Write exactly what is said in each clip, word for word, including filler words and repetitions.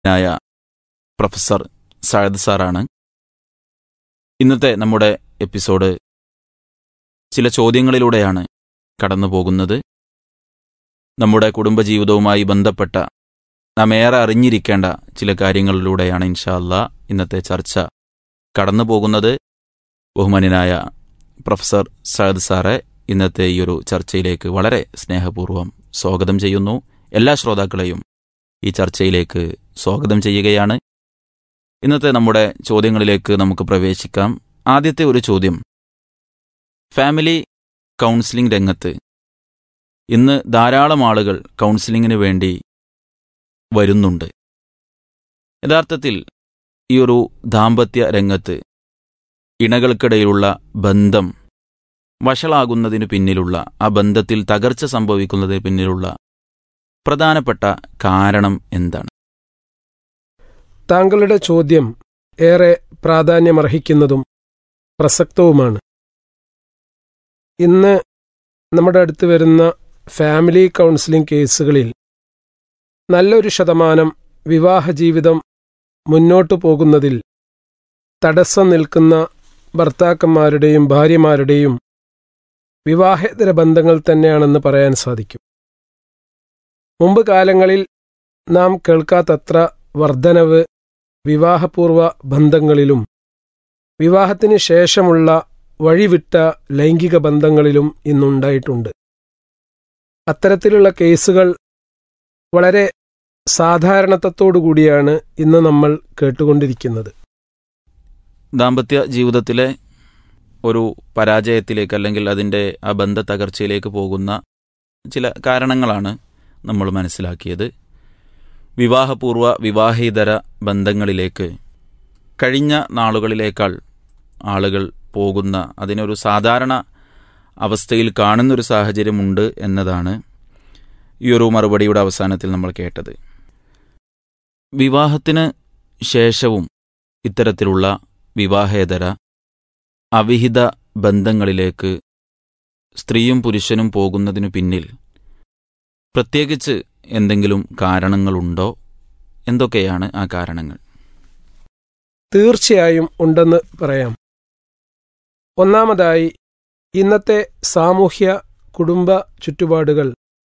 നായ professor Saad സാറാണ്. ഇന്നത്തെ നമ്മുടെ എപ്പിസോഡ് ചില ചോദ്യങ്ങളിലൂടെയാണ് കടന്നു പോകുന്നത്. നമ്മുടെ കുടുംബജീവിതവുമായി ബന്ധപ്പെട്ട നാം ഏറെ അറിഞ്ഞിരിക്കേണ്ട ചില കാര്യങ്ങളിലൂടെയാണ് ഇൻഷാ അല്ലാഹ് ഇന്നത്തെ ചർച്ച കടന്നു പോകുന്നത്. ബഹുമാന്യനായ പ്രൊഫസർ സഅദ് സാറെ ഇന്നത്തെ ഈ ഒരു ചർച്ചയിലേക്ക് വളരെ സ്നേഹപൂർവ്വം സ്വാഗതം ചെയ്യുന്നു. എല്ലാ ശ്രോതാക്കളെയും ഈ ചർച്ചയിലേക്ക് സ്വാഗതം ചെയ്യുകയാണ്. ഇന്നത്തെ നമ്മുടെ ചോദ്യങ്ങളിലേക്ക് നമുക്ക് പ്രവേശിക്കാം. ആദ്യത്തെ ഒരു ചോദ്യം, ഫാമിലി കൗൺസിലിംഗ് രംഗത്ത് ഇന്ന് ധാരാളം ആളുകൾ കൗൺസിലിങ്ങിന് വേണ്ടി വരുന്നുണ്ട്. യഥാർത്ഥത്തിൽ ഈ ഒരു ദാമ്പത്യ രംഗത്ത് ഇണകൾക്കിടയിലുള്ള ബന്ധം വഷളാകുന്നതിന് പിന്നിലുള്ള, ആ ബന്ധത്തിൽ തകർച്ച സംഭവിക്കുന്നതിന് പിന്നിലുള്ള പ്രധാനപ്പെട്ട കാരണം എന്താണ്? താങ്കളുടെ ചോദ്യം ഏറെ പ്രാധാന്യമർഹിക്കുന്നതും പ്രസക്തവുമാണ്. ഇന്ന് നമ്മുടെ അടുത്ത് വരുന്ന ഫാമിലി കൗൺസിലിംഗ് കേസുകളിൽ നല്ലൊരു ശതമാനം വിവാഹ ജീവിതം മുന്നോട്ടു പോകുന്നതിൽ തടസ്സം നിൽക്കുന്ന ഭർത്താക്കന്മാരുടെയും ഭാര്യമാരുടെയും വിവാഹേതര ബന്ധങ്ങൾ തന്നെയാണെന്ന് പറയാൻ സാധിക്കും. മുമ്പ് കാലങ്ങളിൽ നാം കേൾക്കാത്തത്ര വർധനവ് വിവാഹപൂർവ ബന്ധങ്ങളിലും വിവാഹത്തിന് ശേഷമുള്ള വഴിവിട്ട ലൈംഗിക ബന്ധങ്ങളിലും ഇന്നുണ്ടായിട്ടുണ്ട്. അത്തരത്തിലുള്ള കേസുകൾ വളരെ സാധാരണത്വത്തോടുകൂടിയാണ് ഇന്ന് നമ്മൾ കേട്ടുകൊണ്ടിരിക്കുന്നത്. ദാമ്പത്യ ജീവിതത്തിലെ ഒരു പരാജയത്തിലേക്ക് അല്ലെങ്കിൽ അതിൻ്റെ ആ ബന്ധ തകർച്ചയിലേക്ക് പോകുന്ന ചില കാരണങ്ങളാണ് നമ്മൾ മനസ്സിലാക്കിയത്. വിവാഹപൂർവ്വ വിവാഹേതര ബന്ധങ്ങളിലേക്ക് കഴിഞ്ഞ നാളുകളിലേക്കാൾ ആളുകൾ പോകുന്ന, അതിനൊരു സാധാരണ അവസ്ഥയിൽ കാണുന്നൊരു സാഹചര്യമുണ്ട് എന്നതാണ് ഈ ഒരു മറുപടിയുടെ അവസാനത്തിൽ നമ്മൾ കേട്ടത്. വിവാഹത്തിന് ശേഷവും ഇത്തരത്തിലുള്ള വിവാഹേതര അവിഹിത ബന്ധങ്ങളിലേക്ക് സ്ത്രീയും പുരുഷനും പോകുന്നതിനു പിന്നിൽ പ്രത്യേകിച്ച് എന്തെങ്കിലും കാരണങ്ങളുണ്ടോ? എന്തൊക്കെയാണ് ആ കാരണങ്ങൾ? തീർച്ചയായും ഉണ്ടെന്ന് പറയാം. ഒന്നാമതായി, ഇന്നത്തെ സാമൂഹ്യ കുടുംബ ചുറ്റുപാടുകൾ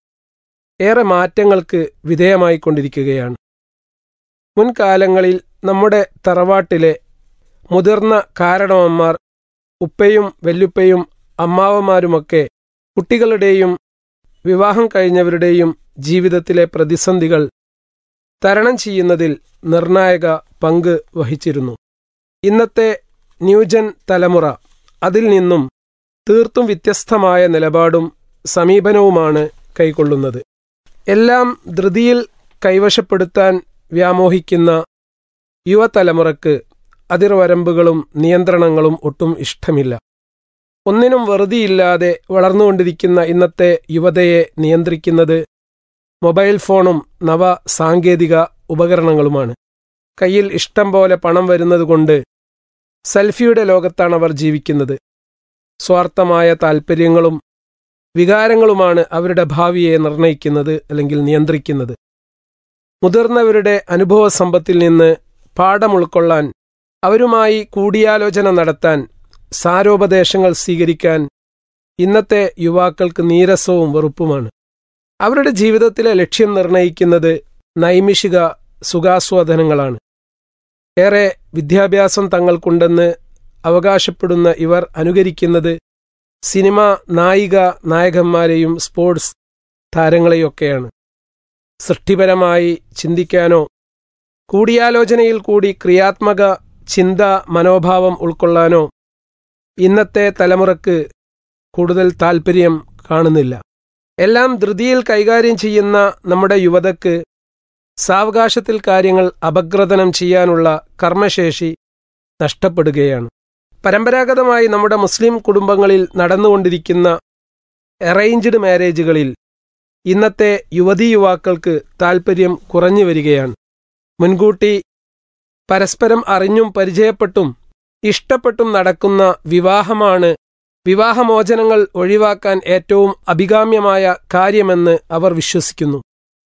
ഏറെ മാറ്റങ്ങൾക്ക് വിധേയമായിക്കൊണ്ടിരിക്കുകയാണ്. മുൻകാലങ്ങളിൽ നമ്മുടെ തറവാട്ടിലെ മുതിർന്ന കാരണവന്മാർ, ഉപ്പയും വല്യുപ്പയും അമ്മാവന്മാരുമൊക്കെ കുട്ടികളുടെയും വിവാഹം കഴിഞ്ഞവരുടെയും ജീവിതത്തിലെ പ്രതിസന്ധികൾ തരണം ചെയ്യുന്നതിൽ നിർണായക പങ്ക് വഹിച്ചിരുന്നു. ഇന്നത്തെ ന്യൂജൻ തലമുറ അതിൽ നിന്നും തീർത്തും വ്യത്യസ്തമായ നിലപാടും സമീപനവുമാണ് കൈക്കൊള്ളുന്നത്. എല്ലാം ധൃതിയിൽ കൈവശപ്പെടുത്താൻ വ്യാമോഹിക്കുന്ന യുവതലമുറക്ക് അതിർവരമ്പുകളും നിയന്ത്രണങ്ങളും ഒട്ടും ഇഷ്ടമില്ല. ഒന്നിനും വെറുതെയില്ലാതെ വളർന്നുകൊണ്ടിരിക്കുന്ന ഇന്നത്തെ യുവതയെ നിയന്ത്രിക്കുന്നത് മൊബൈൽ ഫോണും നവ സാങ്കേതിക ഉപകരണങ്ങളുമാണ്. കയ്യിൽ ഇഷ്ടം പോലെ പണം വരുന്നതുകൊണ്ട് സെൽഫിയുടെ ലോകത്താണ് അവർ ജീവിക്കുന്നത്. സ്വാർത്ഥമായ താൽപ്പര്യങ്ങളും വികാരങ്ങളുമാണ് അവരുടെ ഭാവിയെ നിർണയിക്കുന്നത് അല്ലെങ്കിൽ നിയന്ത്രിക്കുന്നത്. മുതിർന്നവരുടെ അനുഭവ സമ്പത്തിൽ നിന്ന് പാഠം ഉൾക്കൊള്ളാൻ, അവരുമായി കൂടിയാലോചന നടത്താൻ, സാരോപദേശങ്ങൾ സ്വീകരിക്കാൻ ഇന്നത്തെ യുവാക്കൾക്ക് നീരസവും വെറുപ്പുമാണ്. അവരുടെ ജീവിതത്തിലെ ലക്ഷ്യം നിർണയിക്കുന്നത് നൈമിഷിക സുഖാസ്വാദനങ്ങളാണ്. ഏറെ വിദ്യാഭ്യാസം തങ്ങൾക്കുണ്ടെന്ന് അവകാശപ്പെടുന്ന ഇവർ അനുകരിക്കുന്നത് സിനിമ നായിക നായകന്മാരെയും സ്പോർട്സ് താരങ്ങളെയൊക്കെയാണ്. സൃഷ്ടിപരമായി ചിന്തിക്കാനോ കൂടിയാലോചനയിൽ കൂടി ക്രിയാത്മക ചിന്ത മനോഭാവം ഉൾക്കൊള്ളാനോ ഇന്നത്തെ തലമുറക്ക് കൂടുതൽ താൽപ്പര്യം കാണുന്നില്ല. എല്ലാം ധൃതിയിൽ കൈകാര്യം ചെയ്യുന്ന നമ്മുടെ യുവതയ്ക്ക് സാവകാശത്തിൽ കാര്യങ്ങൾ അപഗ്രഥനം ചെയ്യാനുള്ള കർമ്മശേഷി നഷ്ടപ്പെടുകയാണ്. പരമ്പരാഗതമായി നമ്മുടെ മുസ്ലിം കുടുംബങ്ങളിൽ നടന്നുകൊണ്ടിരിക്കുന്ന അറേഞ്ച്ഡ് മാരേജുകളിൽ ഇന്നത്തെ യുവതീ യുവാക്കൾക്ക് താൽപ്പര്യം കുറഞ്ഞു വരികയാണ്. മുൻകൂട്ടി പരസ്പരം അറിഞ്ഞും പരിചയപ്പെട്ടും ഇഷ്ടപ്പെട്ടും നടക്കുന്ന വിവാഹമാണ് വിവാഹമോചനങ്ങൾ ഒഴിവാക്കാൻ ഏറ്റവും അഭികാമ്യമായ കാര്യമെന്ന് അവർ വിശ്വസിക്കുന്നു.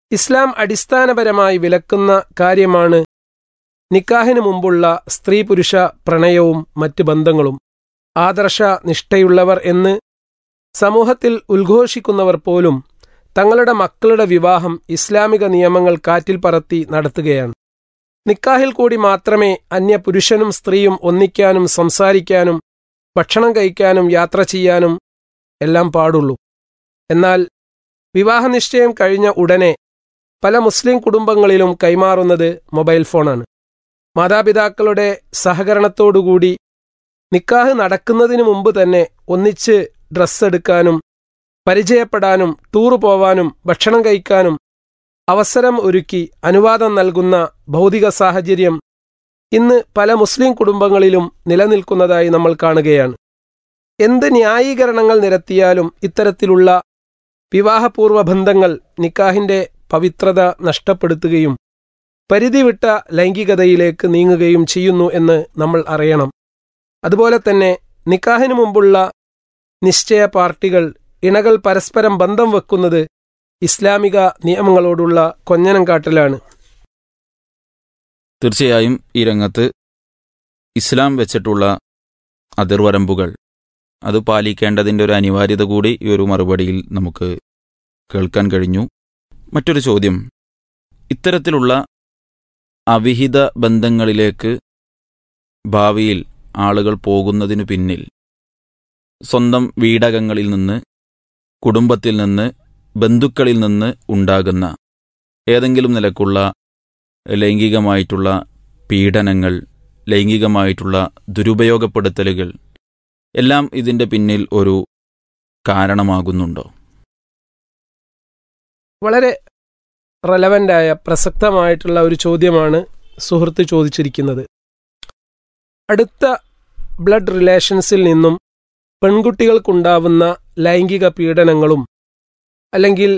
ഇസ്ലാം അടിസ്ഥാനപരമായി വിലക്കുന്ന കാര്യമാണ് നിക്കാഹിന് മുമ്പുള്ള സ്ത്രീ പുരുഷ പ്രണയവും മറ്റ് ബന്ധങ്ങളും. ആദർശ നിഷ്ഠയുള്ളവർ എന്ന് സമൂഹത്തിൽ ഉദ്ഘോഷിക്കുന്നവർ പോലും തങ്ങളുടെ മക്കളുടെ വിവാഹം ഇസ്ലാമിക നിയമങ്ങൾ കാറ്റിൽ പറത്തി നടത്തുകയാണ്. നിക്കാഹിൽ കൂടി മാത്രമേ അന്യ പുരുഷനും സ്ത്രീയും ഒന്നിക്കാനും സംസാരിക്കാനും ഭക്ഷണം കഴിക്കാനും യാത്ര ചെയ്യാനും എല്ലാം പാടുള്ളൂ. എന്നാൽ വിവാഹനിശ്ചയം കഴിഞ്ഞ ഉടനെ പല മുസ്ലിം കുടുംബങ്ങളിലും കൈമാറുന്നത് മൊബൈൽ ഫോണാണ്. മാതാപിതാക്കളുടെ സഹകരണത്തോടുകൂടി നിക്കാഹ് നടക്കുന്നതിന് മുമ്പ് തന്നെ ഒന്നിച്ച് ഡ്രസ്സ് എടുക്കാനും പരിചയപ്പെടാനും ടൂർ പോവാനും ഭക്ഷണം കഴിക്കാനും അവസരം ഒരുക്കി അനുവാദം നൽകുന്ന ഭൗതിക സാഹചര്യം ഇന്ന് പല മുസ്ലിം കുടുംബങ്ങളിലും നിലനിൽക്കുന്നതായി നമ്മൾ കാണുകയാണ്. എന്ത് ന്യായീകരണങ്ങൾ നിരത്തിയാലും ഇത്തരത്തിലുള്ള വിവാഹപൂർവ്വ ബന്ധങ്ങൾ നിക്കാഹിന്റെ പവിത്രത നഷ്ടപ്പെടുത്തുകയും പരിധിവിട്ട ലൈംഗികതയിലേക്ക് നീങ്ങുകയും ചെയ്യുന്നു എന്ന് നമ്മൾ അറിയണം. അതുപോലെ തന്നെ നിക്കാഹിന് മുമ്പുള്ള നിശ്ചയ പാർട്ടികൾ ഇണകൾ പരസ്പരം ബന്ധം വെക്കുന്നത് ഇസ്ലാമിക നിയമങ്ങളോടുള്ള കൊഞ്ഞനം കാട്ടലാണ്. തീർച്ചയായും ഈ രംഗത്ത് ഇസ്ലാം വെച്ചിട്ടുള്ള അതിർവരമ്പുകൾ അത് പാലിക്കേണ്ടതിൻ്റെ ഒരു അനിവാര്യത കൂടി ഈ ഒരു മറുപടിയിൽ നമുക്ക് കേൾക്കാൻ കഴിഞ്ഞു. മറ്റൊരു ചോദ്യം, ഇത്തരത്തിലുള്ള അവിഹിത ബന്ധങ്ങളിലേക്ക് ഭാവിയിൽ ആളുകൾ പോകുന്നതിനു പിന്നിൽ സ്വന്തം വീടകങ്ങളിൽ നിന്ന്, കുടുംബത്തിൽ നിന്ന്, ബന്ധുക്കളിൽ നിന്ന് ഉണ്ടാകുന്ന ഏതെങ്കിലും നിലക്കുള്ള ലൈംഗികമായിട്ടുള്ള പീഡനങ്ങൾ, ലൈംഗികമായിട്ടുള്ള ദുരുപയോഗപ്പെടുത്തലുകൾ എല്ലാം ഇതിൻ്റെ പിന്നിൽ ഒരു കാരണമാകുന്നുണ്ടോ? വളരെ റെലവൻ്റായ പ്രസക്തമായിട്ടുള്ള ഒരു ചോദ്യമാണ് സുഹൃത്ത് ചോദിച്ചിരിക്കുന്നത്. അടുത്ത ബ്ലഡ് റിലേഷൻസിൽ നിന്നും പെൺകുട്ടികൾക്കുണ്ടാവുന്ന ലൈംഗിക പീഡനങ്ങളും അല്ലെങ്കിൽ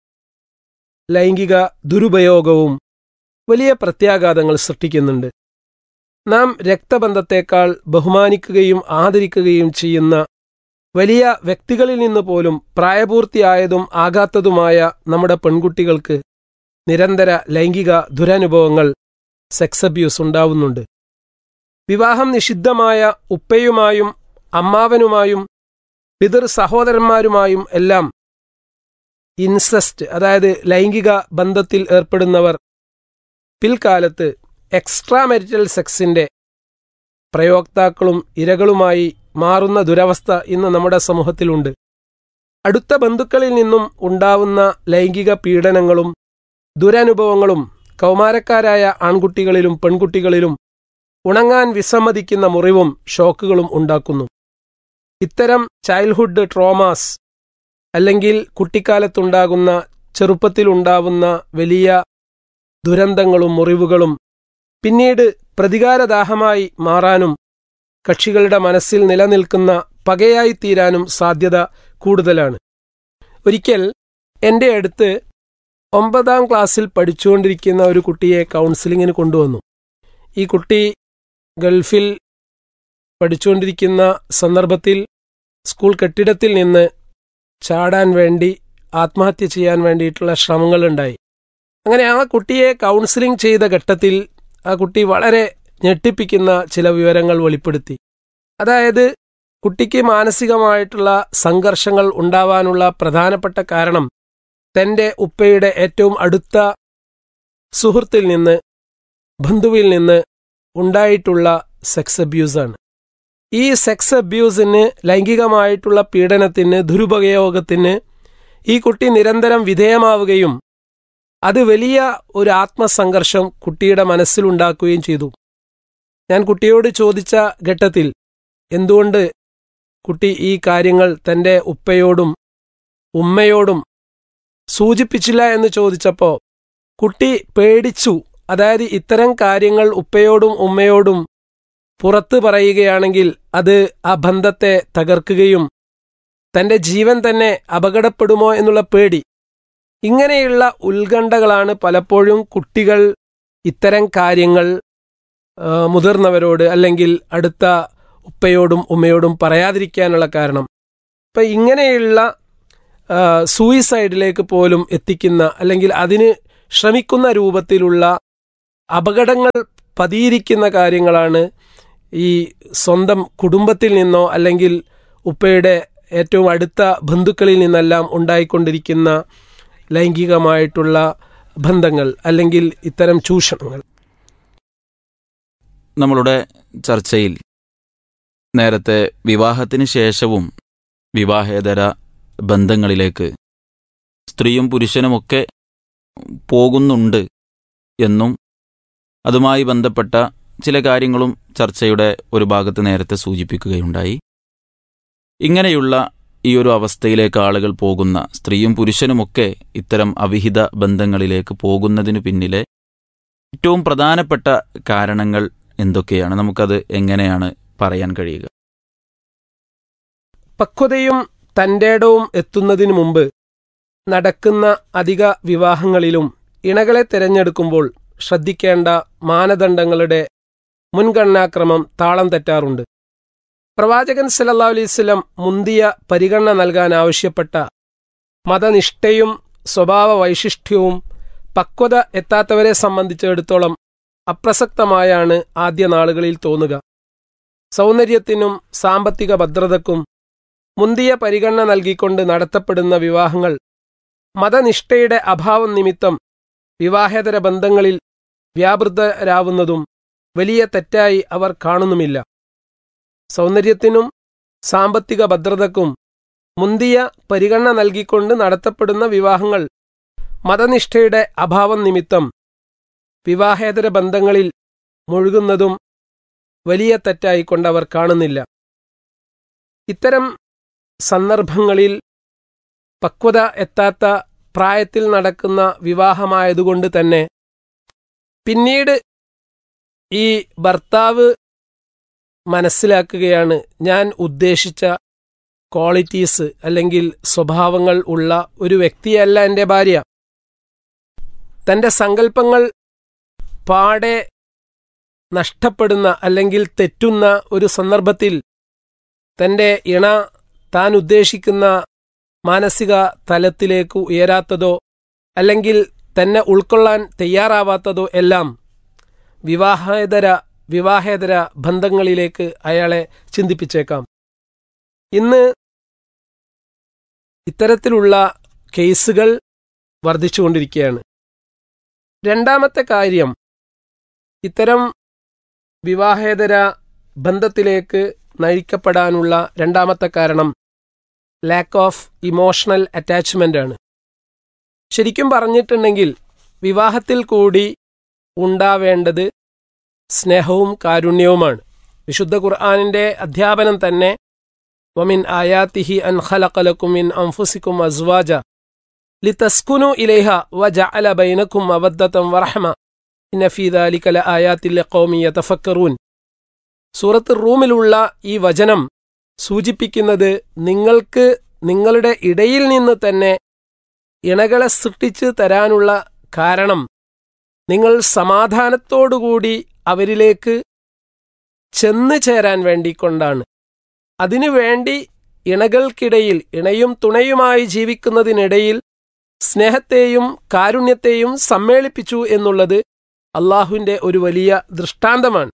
ലൈംഗിക ദുരുപയോഗവും വലിയ പ്രത്യാഘാതങ്ങൾ സൃഷ്ടിക്കുന്നുണ്ട്. നാം രക്തബന്ധത്തേക്കാൾ ബഹുമാനിക്കുകയും ആദരിക്കുകയും ചെയ്യുന്ന വലിയ വ്യക്തികളിൽ നിന്ന് പോലും പ്രായപൂർത്തിയായതും ആകാത്തതുമായ നമ്മുടെ പെൺകുട്ടികൾക്ക് നിരന്തര ലൈംഗിക ദുരനുഭവങ്ങൾ, സെക്സ് അബ്യൂസ് ഉണ്ടാവുന്നുണ്ട്. വിവാഹം നിഷിദ്ധമായ ഉപ്പയുമായും അമ്മാവനുമായും പിതൃ സഹോദരന്മാരുമായും എല്ലാം ഇൻസെസ്റ്റ്, അതായത് ലൈംഗിക ബന്ധത്തിൽ ഏർപ്പെടുന്നവർ പിൽക്കാലത്ത് എക്സ്ട്രാ മെരിറ്റൽ സെക്സിന്റെ പ്രയോക്താക്കളും ഇരകളുമായി മാറുന്ന ദുരവസ്ഥ ഇന്ന് നമ്മുടെ സമൂഹത്തിലുണ്ട്. അടുത്ത ബന്ധുക്കളിൽ നിന്നും ഉണ്ടാവുന്ന ലൈംഗിക പീഡനങ്ങളും ദുരനുഭവങ്ങളും കൗമാരക്കാരായ ആൺകുട്ടികളിലും പെൺകുട്ടികളിലും ഉണങ്ങാൻ വിസമ്മതിക്കുന്ന മുറിവും ഷോക്കുകളും ഉണ്ടാക്കുന്നു. ഇത്തരം ചൈൽഡ്ഹുഡ് ട്രോമാസ് അല്ലെങ്കിൽ കുട്ടിക്കാലത്തുണ്ടാകുന്ന, ചെറുപ്പത്തിലുണ്ടാവുന്ന വലിയ ദുരന്തങ്ങളും മുറിവുകളും പിന്നീട് പ്രതികാരദാഹമായി മാറാനും കക്ഷികളുടെ മനസ്സിൽ നിലനിൽക്കുന്ന പകയായി തീരാനും സാധ്യത കൂടുതലാണ്. ഒരിക്കൽ എൻ്റെ അടുത്ത് ഒമ്പതാം ക്ലാസ്സിൽ പഠിച്ചുകൊണ്ടിരിക്കുന്ന ഒരു കുട്ടിയെ കൗൺസിലിങ്ങിന് കൊണ്ടുവന്നു. ഈ കുട്ടി ഗൾഫിൽ പഠിച്ചുകൊണ്ടിരിക്കുന്ന സന്ദർഭത്തിൽ സ്കൂൾ കെട്ടിടത്തിൽ നിന്ന് ചാടാൻ വേണ്ടി, ആത്മഹത്യ ചെയ്യാൻ വേണ്ടിയിട്ടുള്ള ശ്രമങ്ങളുണ്ടായി. അങ്ങനെ ആ കുട്ടിയെ കൗൺസിലിംഗ് ചെയ്ത ഘട്ടത്തിൽ ആ കുട്ടി വളരെ ഞെട്ടിപ്പിക്കുന്ന ചില വിവരങ്ങൾ വെളിപ്പെടുത്തി. അതായത് കുട്ടിക്ക് മാനസികമായിട്ടുള്ള സംഘർഷങ്ങൾ ഉണ്ടാവാനുള്ള പ്രധാനപ്പെട്ട കാരണം തൻ്റെ ഉപ്പയുടെ ഏറ്റവും അടുത്ത സുഹൃത്തിൽ നിന്ന്, ബന്ധുവിൽ നിന്ന് ഉണ്ടായിട്ടുള്ള സെക്സ് അബ്യൂസാണ്. ഈ സെക്സ് അബ്യൂസിന്, ലൈംഗികമായിട്ടുള്ള പീഡനത്തിന്, ദുരുപയോഗത്തിന് ഈ കുട്ടി നിരന്തരം വിധേയമാവുകയും അത് വലിയ ഒരു ആത്മസംഘർഷം കുട്ടിയുടെ മനസ്സിലുണ്ടാക്കുകയും ചെയ്തു. ഞാൻ കുട്ടിയോട് ചോദിച്ച ഘട്ടത്തിൽ എന്തുകൊണ്ട് കുട്ടി ഈ കാര്യങ്ങൾ തൻ്റെ ഉപ്പയോടും ഉമ്മയോടും സൂചിപ്പിച്ചില്ല എന്ന് ചോദിച്ചപ്പോൾ കുട്ടി പേടിച്ചു. അതായത് ഇത്തരം കാര്യങ്ങൾ ഉപ്പയോടും ഉമ്മയോടും പുറത്തു പറയുകയാണെങ്കിൽ അത് ആ ബന്ധത്തെ തകർക്കുകയും തൻ്റെ ജീവൻ തന്നെ അപകടപ്പെടുമോ എന്നുള്ള പേടി. ഇങ്ങനെയുള്ള ഉത്കണ്ഠകളാണ് പലപ്പോഴും കുട്ടികൾ ഇത്തരം കാര്യങ്ങൾ മുതിർന്നവരോട് അല്ലെങ്കിൽ അടുത്ത ഉപ്പയോടും ഉമ്മയോടും പറയാതിരിക്കാനുള്ള കാരണം. ഇപ്പം ഇങ്ങനെയുള്ള സൂയിസൈഡിലേക്ക് പോലും എത്തിക്കുന്ന അല്ലെങ്കിൽ അതിന് ശ്രമിക്കുന്ന രൂപത്തിലുള്ള അപകടങ്ങൾ പതിയിരിക്കുന്ന കാര്യങ്ങളാണ് ഈ സ്വന്തം കുടുംബത്തിൽ നിന്നോ അല്ലെങ്കിൽ ഉപ്പയുടെ ഏറ്റവും അടുത്ത ബന്ധുക്കളിൽ നിന്നെല്ലാം ഉണ്ടായിക്കൊണ്ടിരിക്കുന്ന ലൈംഗികമായിട്ടുള്ള ബന്ധങ്ങൾ അല്ലെങ്കിൽ ഇത്തരം ചൂഷണങ്ങൾ. നമ്മളുടെ ചർച്ചയിൽ നേരത്തെ വിവാഹത്തിന് ശേഷവും വിവാഹേതര ബന്ധങ്ങളിലേക്ക് സ്ത്രീയും പുരുഷനുമൊക്കെ പോകുന്നുണ്ട് എന്നും അതുമായി ബന്ധപ്പെട്ട ചില കാര്യങ്ങളും ചർച്ചയുടെ ഒരു ഭാഗത്ത് നേരത്തെ സൂചിപ്പിക്കുകയുണ്ടായി. ഇങ്ങനെയുള്ള ഈ ഒരു അവസ്ഥയിലേക്ക് ആളുകൾ പോകുന്ന, സ്ത്രീയും പുരുഷനുമൊക്കെ ഇത്തരം അവിഹിത ബന്ധങ്ങളിലേക്ക് പോകുന്നതിനു പിന്നിലെ ഏറ്റവും പ്രധാനപ്പെട്ട കാരണങ്ങൾ എന്തൊക്കെയാണ്? നമുക്കത് എങ്ങനെയാണ് പറയാൻ കഴിയുക? പക്വതയും തന്റേടവും എത്തുന്നതിനു മുമ്പ് നടക്കുന്ന അധിക വിവാഹങ്ങളിലും ഇണകളെ തിരഞ്ഞെടുക്കുമ്പോൾ ശ്രദ്ധിക്കേണ്ട മാനദണ്ഡങ്ങളുടെ മുൻഗണനാക്രമം താളം തെറ്റാറുണ്ട്. പ്രവാചകൻ സല്ലല്ലാഹു അലൈഹി വസല്ലം മുന്തിയ പരിഗണന നൽകാൻ ആവശ്യപ്പെട്ട മതനിഷ്ഠയും സ്വഭാവ വൈശിഷ്ട്യവും പക്വത എത്താത്തവരെ സംബന്ധിച്ചിടത്തോളം അപ്രസക്തമായാണ് ആദ്യ നാളുകളിൽ തോന്നുക. സൗന്ദര്യത്തിനും സാമ്പത്തിക ഭദ്രതക്കും മുന്തിയ പരിഗണന നൽകിക്കൊണ്ട് നടത്തപ്പെടുന്ന വിവാഹങ്ങൾ മതനിഷ്ഠയുടെ അഭാവം നിമിത്തം വിവാഹേതര ബന്ധങ്ങളിൽ വ്യാപൃതരാവുന്നതും വലിയ തെറ്റായി അവർ കാണുന്നുമില്ല. സൗന്ദര്യത്തിനും സാമ്പത്തിക ഭദ്രതക്കും മുന്തിയ പരിഗണന നൽകിക്കൊണ്ട് നടത്തപ്പെടുന്ന വിവാഹങ്ങൾ മതനിഷ്ഠയുടെ അഭാവം നിമിത്തം വിവാഹേതര ബന്ധങ്ങളിൽ മുഴുകുന്നതും വലിയ തെറ്റായി കൊണ്ടവർ കാണുന്നില്ല. ഇത്തരം സന്ദർഭങ്ങളിൽ പക്വത എത്താത്ത പ്രായത്തിൽ നടക്കുന്ന വിവാഹമായതുകൊണ്ട് തന്നെ പിന്നീട് ഈ ഭർത്താവ് മനസ്സിലാക്കുകയാണ് ഞാൻ ഉദ്ദേശിച്ച ക്വാളിറ്റീസ് അല്ലെങ്കിൽ സ്വഭാവങ്ങൾ ഉള്ള ഒരു വ്യക്തിയല്ല എൻ്റെ ഭാര്യ. തൻ്റെ സങ്കല്പങ്ങൾ പാടെ നഷ്ടപ്പെടുന്ന അല്ലെങ്കിൽ തെറ്റുന്ന ഒരു സന്ദർഭത്തിൽ തൻ്റെ ഇണ താൻ ഉദ്ദേശിക്കുന്ന മാനസിക തലത്തിലേക്ക് ഉയരാത്തതോ അല്ലെങ്കിൽ തന്നെ ഉൾക്കൊള്ളാൻ തയ്യാറാവാത്തതോ എല്ലാം വിവാഹേതര വിവാഹേതര ബന്ധങ്ങളിലേക്ക് അയാളെ ചിന്തിപ്പിച്ചേക്കാം. ഇന്ന് ഇത്തരത്തിലുള്ള കേസുകൾ വർദ്ധിച്ചുകൊണ്ടിരിക്കുകയാണ്. രണ്ടാമത്തെ കാര്യം, ഇത്തരം വിവാഹേതര ബന്ധത്തിലേക്ക് നയിക്കപ്പെടാനുള്ള രണ്ടാമത്തെ കാരണം ലാക്ക് ഓഫ് ഇമോഷണൽ അറ്റാച്ച്മെൻ്റ് ആണ്. ശരിക്കും പറഞ്ഞിട്ടുണ്ടെങ്കിൽ വിവാഹത്തിൽ കൂടി ഉണ്ടാവേണ്ടത് സ്നേഹവും കാരുണ്യവുമാണ്. വിശുദ്ധ ഖുർആനിൻ്റെ അധ്യാപനം തന്നെ വമിൻ ആയാതിഹി അൻ ഖലഖ ലക്കും മിൻ അൻഫുസികും അസ്വാജ ലിതസ്കുനു ഇലൈഹ വജഅല ബൈനകും മവദ്ദതൻ വറഹ്മ ഇന്ന ഫീ ദാലിക ലആയാതിൻ ലിഖൗമി യതഫക്കറൂൻ. സൂറത്ത് റൂമിലുള്ള ഈ വചനം സൂചിപ്പിക്കുന്നത് നിങ്ങൾക്ക് നിങ്ങളുടെ ഇടയിൽ നിന്ന് തന്നെ ഇണകളെ സൃഷ്ടിച്ച് തരാനുള്ള കാരണം നിങ്ങൾ സമാധാനത്തോടുകൂടി അവരിലേക്ക് ചെന്നു ചേരാൻ വേണ്ടിക്കൊണ്ടാണ്. അതിനുവേണ്ടി ഇണകൾക്കിടയിൽ ഇണയും തുണയുമായി ജീവിക്കുന്നതിനിടയിൽ സ്നേഹത്തെയും കാരുണ്യത്തെയും സമ്മേളിപ്പിച്ചു എന്നുള്ളത് അള്ളാഹുവിൻ്റെ ഒരു വലിയ ദൃഷ്ടാന്തമാണ്.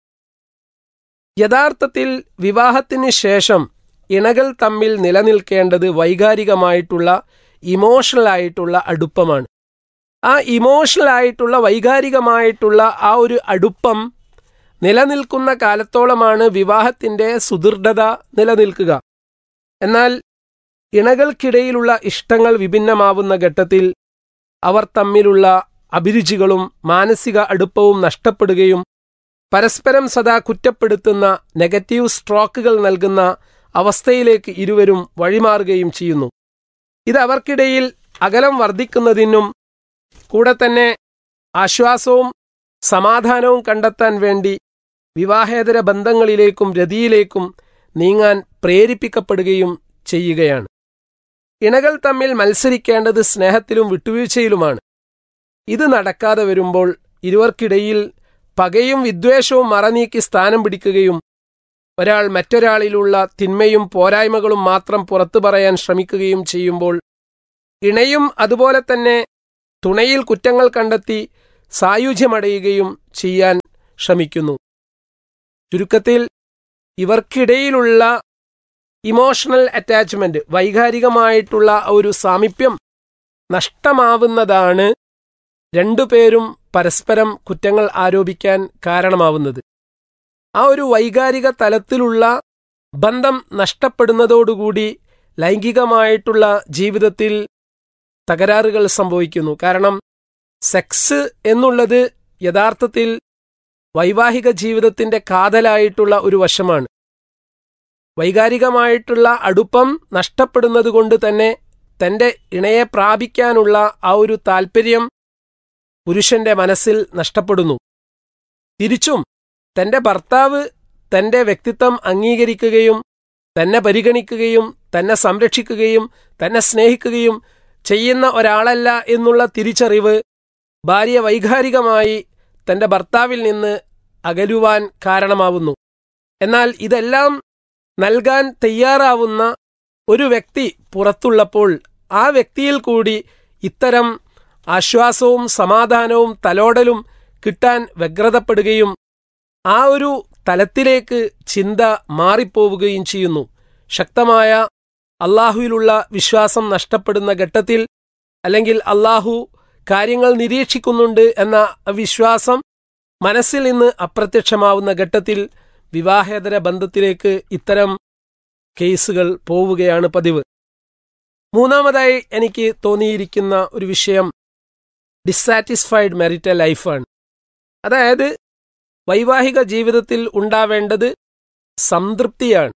യഥാർത്ഥത്തിൽ വിവാഹത്തിന് ശേഷം ഇണകൾ തമ്മിൽ നിലനിൽക്കേണ്ടത് വൈകാരികമായിട്ടുള്ള ഇമോഷണലായിട്ടുള്ള അടുപ്പമാണ്. ആ ഇമോഷണലായിട്ടുള്ള വൈകാരികമായിട്ടുള്ള ആ ഒരു അടുപ്പം നിലനിൽക്കുന്ന കാലത്തോളമാണ് വിവാഹത്തിൻ്റെ സുദൃഢത നിലനിൽക്കുക. എന്നാൽ ഇണകൾക്കിടയിലുള്ള ഇഷ്ടങ്ങൾ വിഭിന്നമാവുന്ന ഘട്ടത്തിൽ അവർ തമ്മിലുള്ള അഭിരുചികളും മാനസിക അടുപ്പവും നഷ്ടപ്പെടുകയും പരസ്പരം സദാ കുറ്റപ്പെടുത്തുന്ന നെഗറ്റീവ് സ്ട്രോക്കുകൾ നൽകുന്ന അവസ്ഥയിലേക്ക് ഇരുവരും വഴിമാറുകയും ചെയ്യുന്നു. ഇത് അവർക്കിടയിൽ അകലം വർദ്ധിക്കുന്നതിനും കൂടെ തന്നെ ആശ്വാസവും സമാധാനവും കണ്ടെത്താൻ വേണ്ടി വിവാഹേതര ബന്ധങ്ങളിലേക്കും രതിയിലേക്കും നീങ്ങാൻ പ്രേരിപ്പിക്കപ്പെടുകയും ചെയ്യുകയാണ്. ഇണകൾ തമ്മിൽ മത്സരിക്കേണ്ടത് സ്നേഹത്തിലും വിട്ടുവീഴ്ചയിലുമാണ്. ഇത് നടക്കാതെ വരുമ്പോൾ ഇരുവർക്കിടയിൽ പകയും വിദ്വേഷവും മറനീക്കി സ്ഥാനം പിടിക്കുകയും ഒരാൾ മറ്റൊരാളിലുള്ള തിന്മയും പോരായ്മകളും മാത്രം പുറത്തു പറയാൻ ശ്രമിക്കുകയും ചെയ്യുമ്പോൾ ഇണയും അതുപോലെ തന്നെ തുണയിൽ കുറ്റങ്ങൾ കണ്ടെത്തി സായുജ്യമടയുകയും ചെയ്യാൻ ശ്രമിക്കുന്നു. ചുരുക്കത്തിൽ ഇവർക്കിടയിലുള്ള ഇമോഷണൽ അറ്റാച്ച്മെന്റ്, വൈകാരികമായിട്ടുള്ള ഒരു സാമീപ്യം നഷ്ടമാവുന്നതാണ് രണ്ടുപേരും പരസ്പരം കുറ്റങ്ങൾ ആരോപിക്കാൻ കാരണമാവുന്നത്. ആ ഒരു വൈകാരിക തലത്തിലുള്ള ബന്ധം നഷ്ടപ്പെടുന്നതോടുകൂടി ലൈംഗികമായിട്ടുള്ള ജീവിതത്തിൽ തകരാറുകൾ സംഭവിക്കുന്നു. കാരണം സെക്സ് എന്നുള്ളത് യഥാർത്ഥത്തിൽ വൈവാഹിക ജീവിതത്തിന്റെ കാതലായിട്ടുള്ള ഒരു വശമാണ്. വൈകാരികമായിട്ടുള്ള അടുപ്പം നഷ്ടപ്പെടുന്നത് കൊണ്ട് തന്നെ തന്റെ ഇണയെ പ്രാപിക്കാനുള്ള ആ ഒരു താൽപ്പര്യം പുരുഷന്റെ മനസ്സിൽ നഷ്ടപ്പെടുന്നു. തിരിച്ചും തന്റെ ഭർത്താവ് തന്റെ വ്യക്തിത്വം അംഗീകരിക്കുകയും തന്നെ പരിഗണിക്കുകയും തന്നെ സംരക്ഷിക്കുകയും തന്നെ സ്നേഹിക്കുകയും ചെയ്യുന്ന ഒരാളല്ല എന്നുള്ള തിരിച്ചറിവ് ഭാര്യ വൈകാരികമായി തന്റെ ഭർത്താവിൽ നിന്ന് അകലുവാൻ കാരണമാവുന്നു. എന്നാൽ ഇതെല്ലാം നൽകാൻ തയ്യാറാവുന്ന ഒരു വ്യക്തി പുറത്തുള്ളപ്പോൾ ആ വ്യക്തിയിൽ കൂടി ഇത്തരം ആശ്വാസവും സമാധാനവും തലോടലും കിട്ടാൻ വ്യഗ്രതപ്പെടുകയും ആ ഒരു തലത്തിലേക്ക് ചിന്ത മാറിപ്പോവുകയും ചെയ്യുന്നു. ശക്തമായ അള്ളാഹുവിലുള്ള വിശ്വാസം നഷ്ടപ്പെടുന്ന ഘട്ടത്തിൽ, അല്ലെങ്കിൽ അള്ളാഹു കാര്യങ്ങൾ നിരീക്ഷിക്കുന്നുണ്ട് എന്ന വിശ്വാസം മനസ്സിൽ നിന്ന് അപ്രത്യക്ഷമാവുന്ന ഘട്ടത്തിൽ വിവാഹേതര ബന്ധത്തിലേക്ക് ഇത്തരം കേസുകൾ പോവുകയാണ് പതിവ്. മൂന്നാമതായി എനിക്ക് തോന്നിയിരിക്കുന്ന ഒരു വിഷയം ഡിസാറ്റിസ്ഫൈഡ് മാരിറ്റൽ ലൈഫാണ്. അതായത് വൈവാഹിക ജീവിതത്തിൽ ഉണ്ടാവേണ്ടത് സംതൃപ്തിയാണ്,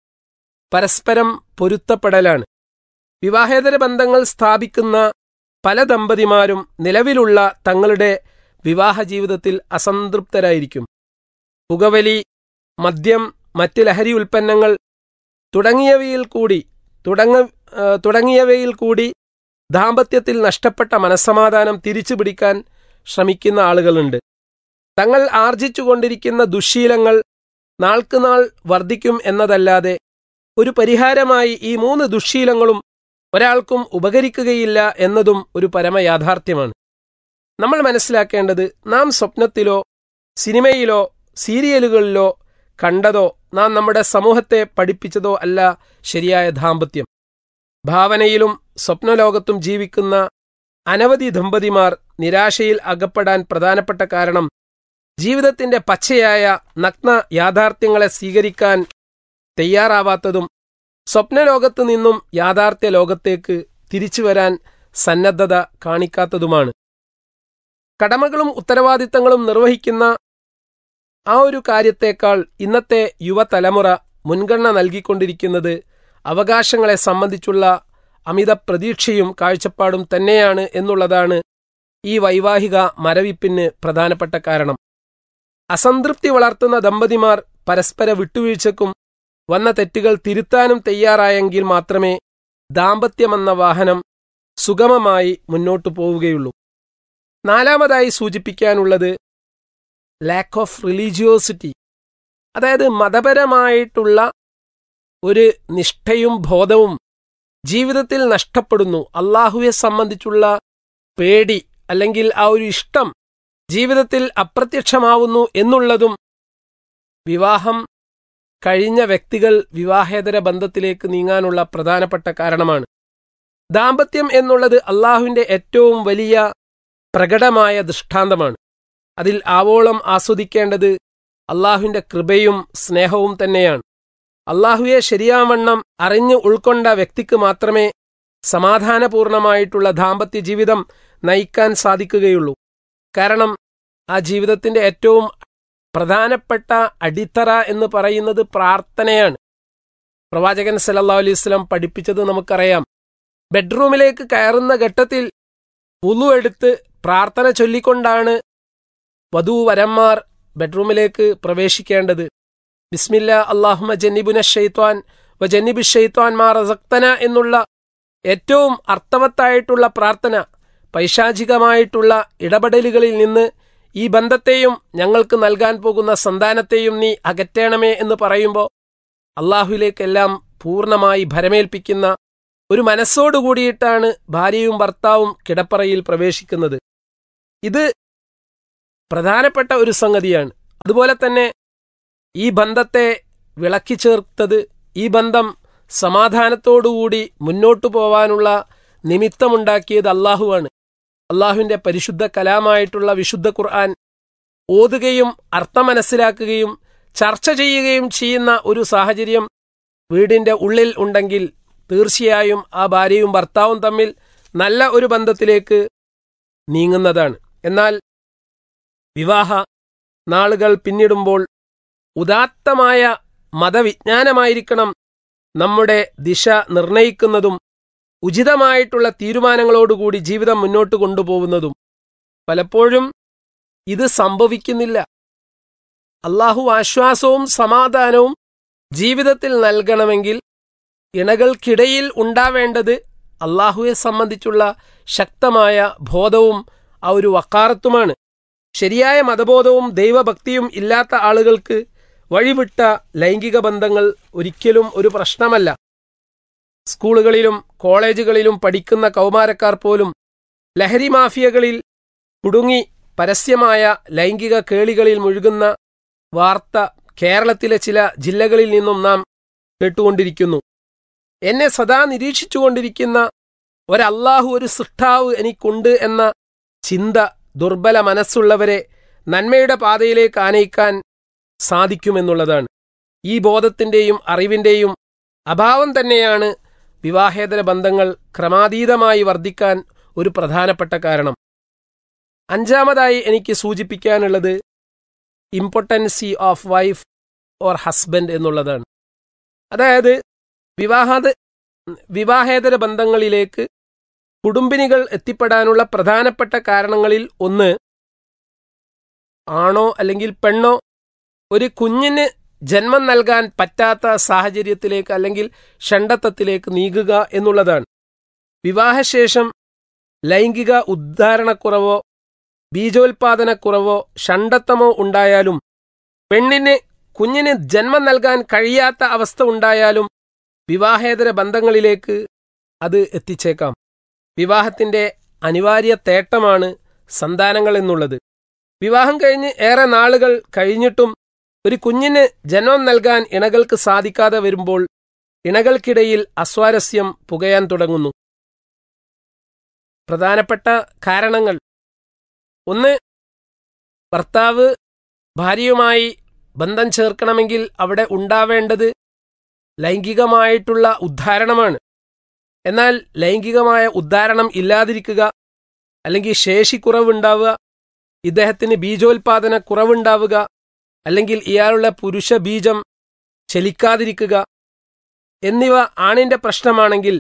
പരസ്പരം പൊരുത്തപ്പെടലാണ്. വിവാഹേതര ബന്ധങ്ങൾ സ്ഥാപിക്കുന്ന പല ദമ്പതിമാരും നിലവിലുള്ള തങ്ങളുടെ വിവാഹ ജീവിതത്തിൽ അസംതൃപ്തരായിരിക്കും. പുകവലി, മദ്യം, മറ്റ് ലഹരി ഉൽപ്പന്നങ്ങൾ തുടങ്ങിയവയിൽ കൂടി തുടങ്ങ തുടങ്ങിയവയിൽ കൂടി ദാമ്പത്യത്തിൽ നഷ്ടപ്പെട്ട മനസ്സമാധാനം തിരിച്ചു പിടിക്കാൻ ശ്രമിക്കുന്ന ആളുകളുണ്ട്. തങ്ങൾ ആർജിച്ചുകൊണ്ടിരിക്കുന്ന ദുശ്ശീലങ്ങൾ നാൾക്കുനാൾ വർദ്ധിക്കും എന്നതല്ലാതെ ഒരു പരിഹാരമായി ഈ മൂന്ന് ദുശ്ശീലങ്ങളും ഒരാൾക്കും ഉപകരിക്കുകയില്ല എന്നതും ഒരു പരമയാഥാർത്ഥ്യമാണ്. നമ്മൾ മനസ്സിലാക്കേണ്ടത്, നാം സ്വപ്നത്തിലോ സിനിമയിലോ സീരിയലുകളിലോ കണ്ടതോ നാം നമ്മുടെ സമൂഹത്തെ പഠിപ്പിച്ചതോ അല്ല ശരിയായ ദാമ്പത്യം. ഭാവനയിലും സ്വപ്നലോകത്തും ജീവിക്കുന്ന അനവധി ദമ്പതിമാർ നിരാശയിൽ അകപ്പെടാൻ പ്രധാനപ്പെട്ട കാരണം ജീവിതത്തിന്റെ പച്ചയായ നഗ്ന യാഥാർത്ഥ്യങ്ങളെ സ്വീകരിക്കാൻ തയ്യാറാവാത്തതും സ്വപ്നലോകത്തു നിന്നും യാഥാർത്ഥ്യ ലോകത്തേക്ക് തിരിച്ചുവരാൻ സന്നദ്ധത കാണിക്കാത്തതുമാണ്. കടമകളും ഉത്തരവാദിത്തങ്ങളും നിർവഹിക്കുന്ന ആ ഒരു കാര്യത്തേക്കാൾ ഇന്നത്തെ യുവതലമുറ മുൻഗണന നൽകിക്കൊണ്ടിരിക്കുന്നത് അവകാശങ്ങളെ സംബന്ധിച്ചുള്ള അമിത പ്രതീക്ഷയും കാഴ്ചപ്പാടും തന്നെയാണ് എന്നുള്ളതാണ് ഈ വൈവാഹിക മരവിപ്പിന് പ്രധാനപ്പെട്ട കാരണം. അസംതൃപ്തി വളർത്തുന്ന ദമ്പതിമാർ പരസ്പര വിട്ടുവീഴ്ചക്കും വന്ന തെറ്റുകൾ തിരുത്താനും തയ്യാറായെങ്കിൽ മാത്രമേ ദാമ്പത്യമെന്ന വാഹനം സുഗമമായി മുന്നോട്ടു പോവുകയുള്ളൂ. നാലാമതായി സൂചിപ്പിക്കാനുള്ളത് ലാക്ക് ഓഫ് റിലീജിയോസിറ്റി, അതായത് മതപരമായിട്ടുള്ള ഒരു നിഷ്ഠയും ബോധവും ജീവിതത്തിൽ നഷ്ടപ്പെടുന്നു. അള്ളാഹുവെ സംബന്ധിച്ചുള്ള പേടി അല്ലെങ്കിൽ ആ ഒരു ഇഷ്ടം ജീവിതത്തിൽ അപ്രത്യക്ഷമാവുന്നു എന്നുള്ളതും വിവാഹം കഴിഞ്ഞ വ്യക്തികൾ വിവാഹേതര ബന്ധത്തിലേക്ക് നീങ്ങാനുള്ള പ്രധാനപ്പെട്ട കാരണമാണ്. ദാമ്പത്യം എന്നുള്ളത് അള്ളാഹുവിന്റെ ഏറ്റവും വലിയ പ്രകടമായ ദൃഷ്ടാന്തമാണ്. അതിൽ ആവോളം ആസ്വദിക്കേണ്ടത് അള്ളാഹുവിന്റെ കൃപയും സ്നേഹവും തന്നെയാണ്. അള്ളാഹുവെ ശരിയാവണ്ണം അറിഞ്ഞ് ഉൾക്കൊണ്ട വ്യക്തിക്ക് മാത്രമേ സമാധാനപൂർണമായിട്ടുള്ള ദാമ്പത്യ ജീവിതം നയിക്കാൻ സാധിക്കുകയുള്ളൂ. കാരണം ആ ജീവിതത്തിന്റെ ഏറ്റവും പ്രധാനപ്പെട്ട അടിത്തറ എന്ന് പറയുന്നത് പ്രാർത്ഥനയാണ്. പ്രവാചകൻ സല്ലല്ലാഹു അലൈഹി വസല്ലം പഠിപ്പിച്ചത് നമുക്കറിയാം. ബെഡ്റൂമിലേക്ക് കയറുന്ന ഘട്ടത്തിൽ വുളു എടുത്ത് പ്രാർത്ഥന ചൊല്ലിക്കൊണ്ടാണ് വധൂവരന്മാർ ബെഡ്റൂമിലേക്ക് പ്രവേശിക്കേണ്ടത്. ബിസ്മില്ല അല്ലാഹുമ്മ ജന്നിബുന ശൈത്വാൻ വ ജന്നിബി ശൈത്വാൻ മാ റസഖ്തന എന്നുള്ള ഏറ്റവും അർത്ഥവത്തായിട്ടുള്ള പ്രാർത്ഥന, പൈശാചികമായിട്ടുള്ള ഇടപെടലുകളിൽ നിന്ന് ഈ ബന്ധത്തെയും ഞങ്ങൾക്ക് നൽകാൻ പോകുന്ന സന്താനത്തെയും നീ അകറ്റണമേ എന്ന് പറയുമ്പോൾ അള്ളാഹുവിലേക്കെല്ലാം പൂർണ്ണമായി ഭരമേൽപ്പിക്കുന്ന ഒരു മനസ്സോടുകൂടിയിട്ടാണ് ഭാര്യയും ഭർത്താവും കിടപ്പറയിൽ പ്രവേശിക്കുന്നത്. ഇത് പ്രധാനപ്പെട്ട ഒരു സംഗതിയാണ്. അതുപോലെ തന്നെ ഈ ബന്ധത്തെ വിളക്കി ചേർത്തത്, ഈ ബന്ധം സമാധാനത്തോടുകൂടി മുന്നോട്ടു പോവാനുള്ള നിമിത്തമുണ്ടാക്കിയത് അള്ളാഹുവാണ്. അള്ളാഹുവിൻ്റെ പരിശുദ്ധ കലാമായിട്ടുള്ള വിശുദ്ധ ഖുർആൻ ഓതുകയും അർത്ഥം മനസ്സിലാക്കുകയും ചർച്ച ചെയ്യുകയും ചെയ്യുന്ന ഒരു സാഹചര്യം വീടിൻ്റെ ഉള്ളിൽ ഉണ്ടെങ്കിൽ തീർച്ചയായും ആ ഭാര്യയും ഭർത്താവും തമ്മിൽ നല്ല ഒരു ബന്ധത്തിലേക്ക് നീങ്ങുന്നതാണ്. എന്നാൽ വിവാഹ നാളുകൾ പിന്നിടുമ്പോൾ ഉദാത്തമായ മതവിജ്ഞാനമായിരിക്കണം നമ്മുടെ ദിശ നിർണയിക്കുന്നതും ഉചിതമായിട്ടുള്ള തീരുമാനങ്ങളോടുകൂടി ജീവിതം മുന്നോട്ട് കൊണ്ടുപോകുന്നതും. പലപ്പോഴും ഇത് സംഭവിക്കുന്നില്ല. അള്ളാഹു ആശ്വാസവും സമാധാനവും ജീവിതത്തിൽ നൽകണമെങ്കിൽ ഇണകൾക്കിടയിൽ ഉണ്ടാവേണ്ടത് അള്ളാഹുവെ സംബന്ധിച്ചുള്ള ശക്തമായ ബോധവും ആ ഒരു വക്കാറത്തുമാണ്. ശരിയായ മതബോധവും ദൈവഭക്തിയും ഇല്ലാത്ത ആളുകൾക്ക് വഴിവിട്ട ലൈംഗിക ബന്ധങ്ങൾ ഒരിക്കലും ഒരു പ്രശ്നമല്ല. സ്കൂളുകളിലും കോളേജുകളിലും പഠിക്കുന്ന കൗമാരക്കാർ പോലും ലഹരി മാഫിയകളിൽ കുടുങ്ങി പരസ്യമായ ലൈംഗിക കേളികളിൽ മുഴുകുന്ന വാർത്ത കേരളത്തിലെ ചില ജില്ലകളിൽ നിന്നും നാം കേട്ടുകൊണ്ടിരിക്കുന്നു. എന്നെ സദാ നിരീക്ഷിച്ചുകൊണ്ടിരിക്കുന്ന ഒരല്ലാഹു, ഒരു സൃഷ്ടാവ് എനിക്കുണ്ട് എന്ന ചിന്ത ദുർബല മനസ്സുള്ളവരെ നന്മയുടെ പാതയിലേക്ക് ആനയിക്കാൻ സാധിക്കുമെന്നുള്ളതാണ്. ഈ ബോധത്തിൻ്റെയും അറിവിൻ്റെയും അഭാവം തന്നെയാണ് വിവാഹേതര ബന്ധങ്ങൾ ക്രമാതീതമായി വർദ്ധിക്കാൻ ഒരു പ്രധാനപ്പെട്ട കാരണം. അഞ്ചാമതായി എനിക്ക് സൂചിപ്പിക്കാനുള്ളത് ഇമ്പോർട്ടൻസി ഓഫ് വൈഫ് ഓർ ഹസ്ബൻഡ് എന്നുള്ളതാണ്. അതായത് വിവാഹ വിവാഹേതര ബന്ധങ്ങളിലേക്ക് കുടുംബിനികൾ എത്തിപ്പെടാനുള്ള പ്രധാനപ്പെട്ട കാരണങ്ങളിൽ ഒന്ന്, ആണോ അല്ലെങ്കിൽ പെണ്ണോ ഒരു കുഞ്ഞിന് ജന്മം നൽകാൻ പറ്റാത്ത സാഹചര്യത്തിലേക്ക് അല്ലെങ്കിൽ ഷണ്ഡത്വത്തിലേക്ക് നീങ്ങുക എന്നുള്ളതാണ്. വിവാഹശേഷം ലൈംഗിക ഉദ്ധാരണക്കുറവോ ബീജോൽപാദനക്കുറവോ ഷണ്ഡത്വമോ ഉണ്ടായാലും, പെണ്ണിന് കുഞ്ഞിന് ജന്മം നൽകാൻ കഴിയാത്ത അവസ്ഥ ഉണ്ടായാലും വിവാഹേതര ബന്ധങ്ങളിലേക്ക് അത് എത്തിച്ചേക്കാം. വിവാഹത്തിൻ്റെ അനിവാര്യ തേട്ടമാണ് സന്താനങ്ങൾ എന്നുള്ളത്. വിവാഹം കഴിഞ്ഞ് ഏറെ നാളുകൾ കഴിഞ്ഞിട്ടും ഒരു കുഞ്ഞിന് ജന്മം നൽകാൻ ഇണകൾക്ക് സാധിക്കാതെ വരുമ്പോൾ ഇണകൾക്കിടയിൽ അസ്വാരസ്യം പുകയാൻ തുടങ്ങുന്നു. പ്രധാനപ്പെട്ട കാരണങ്ങൾ: ഒന്ന്, ഭർത്താവ് ഭാര്യയുമായി ബന്ധം ചേർക്കണമെങ്കിൽ അവിടെ ഉണ്ടാവേണ്ടത് ലൈംഗികമായിട്ടുള്ള ഉദ്ധാരണമാണ്. എന്നാൽ ലൈംഗികമായ ഉദ്ധാരണം ഇല്ലാതിരിക്കുക, അല്ലെങ്കിൽ ശേഷിക്കുറവുണ്ടാവുക, ഇദ്ദേഹത്തിന് ബീജോൽപാദന കുറവുണ്ടാവുക, അല്ലെങ്കിൽ ഇയാളുടെ പുരുഷ ബീജം ചലിക്കാതിരിക്കുക എന്നിവ ആണിൻ്റെ പ്രശ്നമാണെങ്കിൽ,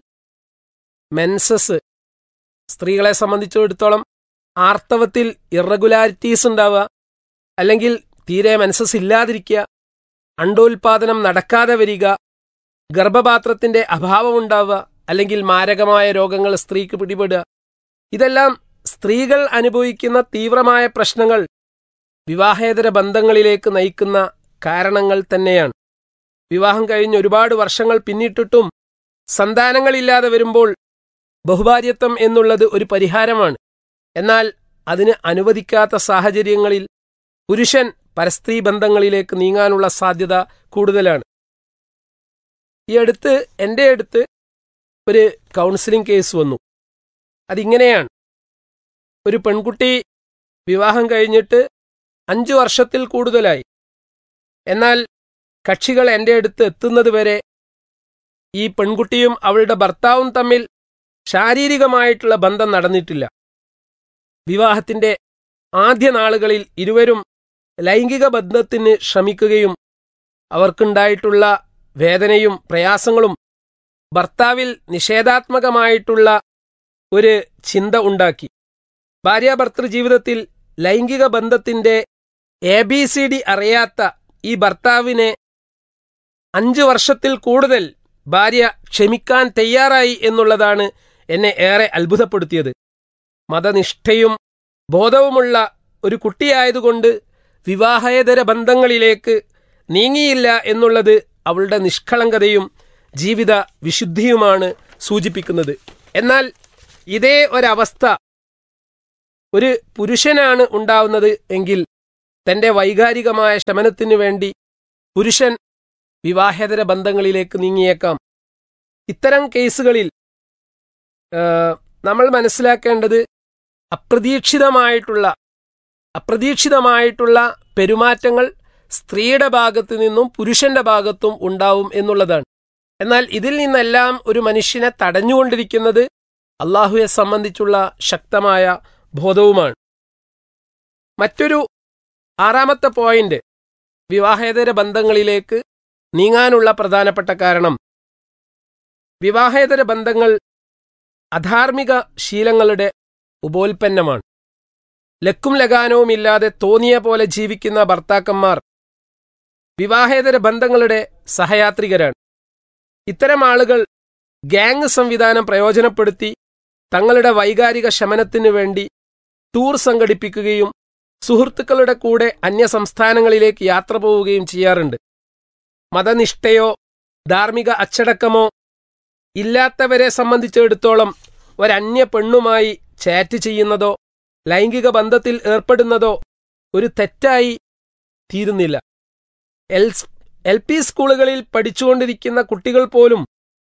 മെൻസസ് സ്ത്രീകളെ സംബന്ധിച്ചിടത്തോളം ആർത്തവത്തിൽ ഇറഗുലാരിറ്റീസ് ഉണ്ടാവുക, അല്ലെങ്കിൽ തീരെ മെൻസസ് ഇല്ലാതിരിക്കുക, അണ്ടോൽപാദനം നടക്കാതെ വരിക, ഗർഭപാത്രത്തിൻ്റെ അഭാവമുണ്ടാവുക, അല്ലെങ്കിൽ മാരകമായ രോഗങ്ങൾ സ്ത്രീക്ക് പിടിപെടുക, ഇതെല്ലാം സ്ത്രീകൾ അനുഭവിക്കുന്ന തീവ്രമായ പ്രശ്നങ്ങൾ വിവാഹേതര ബന്ധങ്ങളിലേക്ക് നയിക്കുന്ന കാരണങ്ങൾ തന്നെയാണ്. വിവാഹം കഴിഞ്ഞ് ഒരുപാട് വർഷങ്ങൾ പിന്നിട്ടിട്ടും സന്താനങ്ങളില്ലാതെ വരുമ്പോൾ ബഹുഭാര്യത്വം എന്നുള്ളത് ഒരു പരിഹാരമാണ്. എന്നാൽ അതിന് അനുവദിക്കാത്ത സാഹചര്യങ്ങളിൽ പുരുഷൻ പരസ്ത്രീ ബന്ധങ്ങളിലേക്ക് നീങ്ങാനുള്ള സാധ്യത കൂടുതലാണ്. ഈ അടുത്ത് എൻ്റെ അടുത്ത് ഒരു കൗൺസിലിംഗ് കേസ് വന്നു. അതിങ്ങനെയാണ്: ഒരു പെൺകുട്ടി വിവാഹം കഴിഞ്ഞിട്ട് അഞ്ചു വർഷത്തിൽ കൂടുതലായി. എന്നാൽ കക്ഷികൾ എൻ്റെ അടുത്ത് എത്തുന്നത് വരെ ഈ പെൺകുട്ടിയും അവളുടെ ഭർത്താവും തമ്മിൽ ശാരീരികമായിട്ടുള്ള ബന്ധം നടന്നിട്ടില്ല. വിവാഹത്തിൻ്റെ ആദ്യ നാളുകളിൽ ഇരുവരും ലൈംഗിക ബന്ധത്തിന് ശ്രമിക്കുകയും അവർക്കുണ്ടായിട്ടുള്ള വേദനയും പ്രയാസങ്ങളും ഭർത്താവിൽ നിഷേധാത്മകമായിട്ടുള്ള ഒരു ചിന്ത ഉണ്ടാക്കി. ഭാര്യാഭർത്തൃ ജീവിതത്തിൽ ലൈംഗിക ബന്ധത്തിൻ്റെ എ ബി സി ഡി അറിയാത്ത ഈ ഭർത്താവിനെ അഞ്ചു വർഷത്തിൽ കൂടുതൽ ഭാര്യ ക്ഷമിക്കാൻ തയ്യാറായി എന്നുള്ളതാണ് എന്നെ ഏറെ അത്ഭുതപ്പെടുത്തിയത്. മതനിഷ്ഠയും ബോധവുമുള്ള ഒരു കുട്ടിയായതുകൊണ്ട് വിവാഹേതര ബന്ധങ്ങളിലേക്ക് നീങ്ങിയില്ല എന്നുള്ളത് അവളുടെ നിഷ്കളങ്കതയും ജീവിത വിശുദ്ധിയുമാണ് സൂചിപ്പിക്കുന്നത്. എന്നാൽ ഇതേ ഒരവസ്ഥ ഒരു പുരുഷനാണ് ഉണ്ടാവുന്നത് എങ്കിൽ തൻ്റെ വൈകാരികമായ ശമനത്തിനു വേണ്ടി പുരുഷൻ വിവാഹേതര ബന്ധങ്ങളിലേക്ക് നീങ്ങിയേക്കാം. ഇത്തരം കേസുകളിൽ നമ്മൾ മനസ്സിലാക്കേണ്ടത് അപ്രതീക്ഷിതമായിട്ടുള്ള അപ്രതീക്ഷിതമായിട്ടുള്ള പെരുമാറ്റങ്ങൾ സ്ത്രീയുടെ ഭാഗത്തു നിന്നും പുരുഷന്റെ ഭാഗത്തും ഉണ്ടാവും എന്നുള്ളതാണ്. എന്നാൽ ഇതിൽ നിന്നെല്ലാം ഒരു മനുഷ്യനെ തടഞ്ഞുകൊണ്ടിരിക്കുന്നത് അള്ളാഹുവെ സംബന്ധിച്ചുള്ള ശക്തമായ ബോധവുമാണ്. മറ്റൊരു ആറാമത്തെ പോയിന്റ് വിവാഹേതര ബന്ധങ്ങളിലേക്ക് നീങ്ങാനുള്ള പ്രധാനപ്പെട്ട കാരണം വിവാഹേതര ബന്ധങ്ങൾ അധാർമിക ശീലങ്ങളുടെ ഉപോൽപ്പന്നമാണ്. ലക്കും ലഗാനവുമില്ലാതെ തോന്നിയ പോലെ ജീവിക്കുന്ന ഭർത്താക്കന്മാർ വിവാഹേതര ബന്ധങ്ങളുടെ സഹയാത്രികരാണ്. ഇത്തരം ആളുകൾ ഗ്യാങ് സംവിധാനം പ്രയോജനപ്പെടുത്തി തങ്ങളുടെ വൈകാരിക ശമനത്തിനു വേണ്ടി ടൂർ സംഘടിപ്പിക്കുകയും സുഹൃത്തുക്കളുടെ കൂടെ അന്യസംസ്ഥാനങ്ങളിലേക്ക് യാത്ര പോവുകയും ചെയ്യാറുണ്ട്. മതനിഷ്ഠയോ ധാർമ്മിക അച്ചടക്കമോ ഇല്ലാത്തവരെ സംബന്ധിച്ചിടത്തോളം ഒരന്യ പെണ്ണുമായി ചാറ്റ് ചെയ്യുന്നതോ ലൈംഗിക ബന്ധത്തിൽ ഏർപ്പെടുന്നതോ ഒരു തെറ്റായി തീരുന്നില്ല. എൽ എൽ പി സ്കൂളുകളിൽ പഠിച്ചുകൊണ്ടിരിക്കുന്ന കുട്ടികൾ പോലും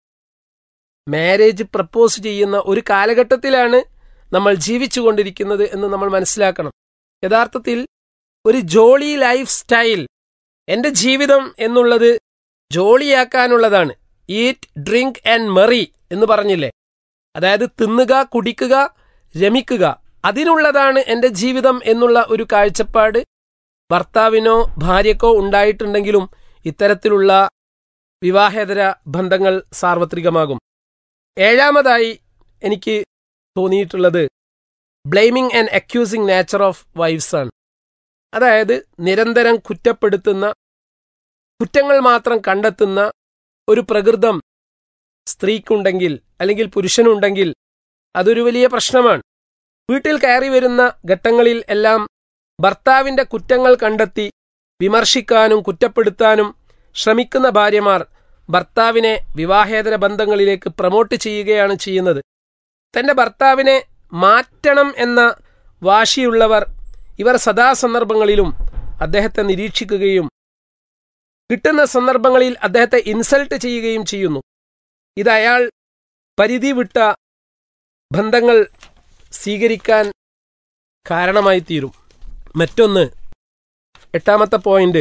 മാരേജ് പ്രപ്പോസ് ചെയ്യുന്ന ഒരു കാലഘട്ടത്തിലാണ് നമ്മൾ ജീവിച്ചുകൊണ്ടിരിക്കുന്നത് എന്ന് നമ്മൾ മനസ്സിലാക്കണം. യഥാർത്ഥത്തിൽ ഒരു ജോളി ലൈഫ് സ്റ്റൈൽ, എൻ്റെ ജീവിതം എന്നുള്ളത് ജോളിയാക്കാനുള്ളതാണ്. ഈറ്റ് ഡ്രിങ്ക് ആൻഡ് മെറി എന്ന് പറഞ്ഞില്ലേ? അതായത് തിന്നുക, കുടിക്കുക, രമിക്കുക, അതിനുള്ളതാണ് എൻ്റെ ജീവിതം എന്നുള്ള ഒരു കാഴ്ചപ്പാട് ഭർത്താവിനോ ഭാര്യക്കോ ഉണ്ടായിട്ടുണ്ടെങ്കിലും ഇത്തരത്തിലുള്ള വിവാഹേതര ബന്ധങ്ങൾ സാർവത്രികമാകും. ഏഴാമതായി എനിക്ക് തോന്നിയിട്ടുള്ളത് blaming and accusing nature of wives ആണ്. അതായത് നിരന്തരം കുറ്റപ്പെടുത്തുന്ന, കുറ്റങ്ങൾ മാത്രം കണ്ടെത്തുന്ന ഒരു പ്രകൃതം സ്ത്രീക്കുണ്ടെങ്കിൽ അല്ലെങ്കിൽ പുരുഷനുണ്ടെങ്കിൽ അതൊരു വലിയ പ്രശ്നമാണ്. വീട്ടിൽ കയറി വരുന്ന ഘട്ടങ്ങളിൽ എല്ലാം ഭർത്താവിൻ്റെ കുറ്റങ്ങൾ കണ്ടെത്തി വിമർശിക്കാനും കുറ്റപ്പെടുത്താനും ശ്രമിക്കുന്ന ഭാര്യമാർ ഭർത്താവിനെ വിവാഹേതര ബന്ധങ്ങളിലേക്ക് പ്രമോട്ട് ചെയ്യുകയാണ് ചെയ്യുന്നത്. തൻ്റെ ഭർത്താവിനെ മാറ്റണം എന്ന വാശിയുള്ളവർ ഇവർ സദാസന്ദർഭങ്ങളിലും അദ്ദേഹത്തെ നിരീക്ഷിക്കുകയും കിട്ടുന്ന സന്ദർഭങ്ങളിൽ അദ്ദേഹത്തെ ഇൻസൾട്ട് ചെയ്യുകയും ചെയ്യുന്നു. ഇത് അയാൾ പരിധി വിട്ട ബന്ധങ്ങൾ സ്വീകരിക്കാൻ കാരണമായി തീരും. മറ്റൊന്ന്, എട്ടാമത്തെ point,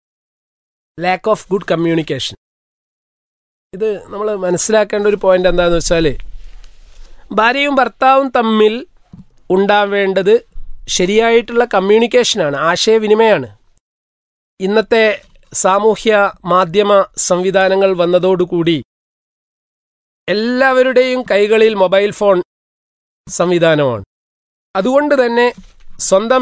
lack of good communication. ഇത് നമ്മൾ മനസ്സിലാക്കേണ്ട ഒരു പോയിന്റ് എന്താണെന്ന് വെച്ചാൽ ഭാര്യയും ഭർത്താവും തമ്മിൽ ഉണ്ടാവേണ്ടത് ശരിയായിട്ടുള്ള കമ്മ്യൂണിക്കേഷനാണ്, ആശയവിനിമയമാണ്. ഇന്നത്തെ സാമൂഹ്യ മാധ്യമ സംവിധാനങ്ങൾ വന്നതോടുകൂടി എല്ലാവരുടെയും കൈകളിൽ മൊബൈൽ ഫോൺ സംവിധാനമാണ്. അതുകൊണ്ട് തന്നെ സ്വന്തം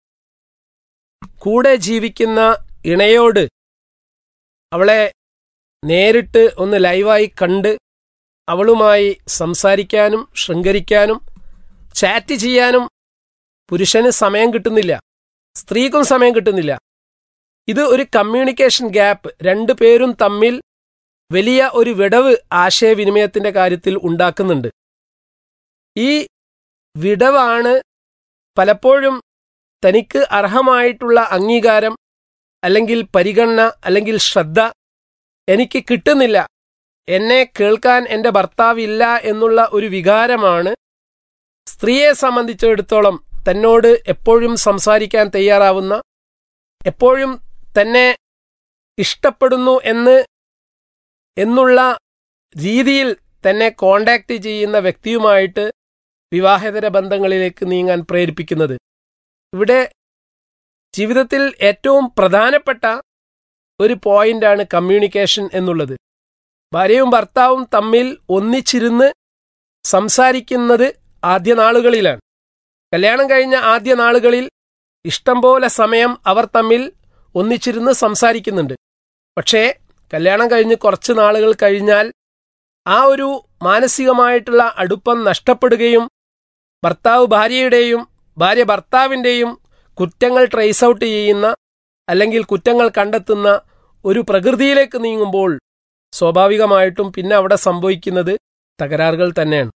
കൂടെ ജീവിക്കുന്ന ഇണയോട് അവളെ നേരിട്ട് ഒന്ന് ലൈവായി കണ്ട് അവളുമായി സംസാരിക്കാനും ശൃംഗരിക്കാനും ചാറ്റ് ചെയ്യാനും പുരുഷന് സമയം കിട്ടുന്നില്ല, സ്ത്രീക്കും സമയം കിട്ടുന്നില്ല. ഇത് ഒരു കമ്മ്യൂണിക്കേഷൻ ഗ്യാപ്പ് രണ്ടു പേരും തമ്മിൽ വലിയ ഒരു വിടവ് ആശയവിനിമയത്തിന്റെ കാര്യത്തിൽ ഉണ്ടാക്കുന്നുണ്ട്. ഈ വിടവാണ് പലപ്പോഴും തനിക്ക് അർഹമായിട്ടുള്ള അംഗീകാരം അല്ലെങ്കിൽ പരിഗണന അല്ലെങ്കിൽ ശ്രദ്ധ എനിക്ക് കിട്ടുന്നില്ല, എന്നെ കേൾക്കാൻ എൻ്റെ ഭർത്താവില്ല എന്നുള്ള ഒരു വികാരമാണ് സ്ത്രീയെ സംബന്ധിച്ചിടത്തോളം തന്നോട് എപ്പോഴും സംസാരിക്കാൻ തയ്യാറാവുന്ന, എപ്പോഴും തന്നെ ഇഷ്ടപ്പെടുന്നു എന്ന് എന്നുള്ള രീതിയിൽ തന്നെ കോണ്ടാക്ട് ചെയ്യുന്ന വ്യക്തിയുമായിട്ട് വിവാഹേതര ബന്ധങ്ങളിലേക്ക് നീങ്ങാൻ പ്രേരിപ്പിക്കുന്നത്. ഇവിടെ ജീവിതത്തിൽ ഏറ്റവും പ്രധാനപ്പെട്ട ഒരു പോയിന്റാണ് കമ്മ്യൂണിക്കേഷൻ എന്നുള്ളത്. ഭാര്യയും ഭർത്താവും തമ്മിൽ ഒന്നിച്ചിരുന്ന് സംസാരിക്കുന്നത് ആദ്യ നാളുകളിലാണ്. കല്യാണം കഴിഞ്ഞ ആദ്യ നാളുകളിൽ ഇഷ്ടംപോലെ സമയം അവർ തമ്മിൽ ഒന്നിച്ചിരുന്ന് സംസാരിക്കുന്നുണ്ട്. പക്ഷേ കല്യാണം കഴിഞ്ഞ് കുറച്ച് നാളുകൾ കഴിഞ്ഞാൽ ആ ഒരു മാനസികമായിട്ടുള്ള അടുപ്പം നഷ്ടപ്പെടുകയും ഭർത്താവ് ഭാര്യയുടെയും ഭാര്യ ഭർത്താവിൻ്റെയും കുറ്റങ്ങൾ ട്രേസ് ഔട്ട് ചെയ്യുന്ന അല്ലെങ്കിൽ കുറ്റങ്ങൾ കണ്ടെത്തുന്ന ഒരു പ്രകൃതിയിലേക്ക് നീങ്ങുമ്പോൾ സ്വാഭാവികമായിട്ടും പിന്നെ അവിടെ സംഭവിക്കുന്നത് തകരാറുകൾ തന്നെയാണ്.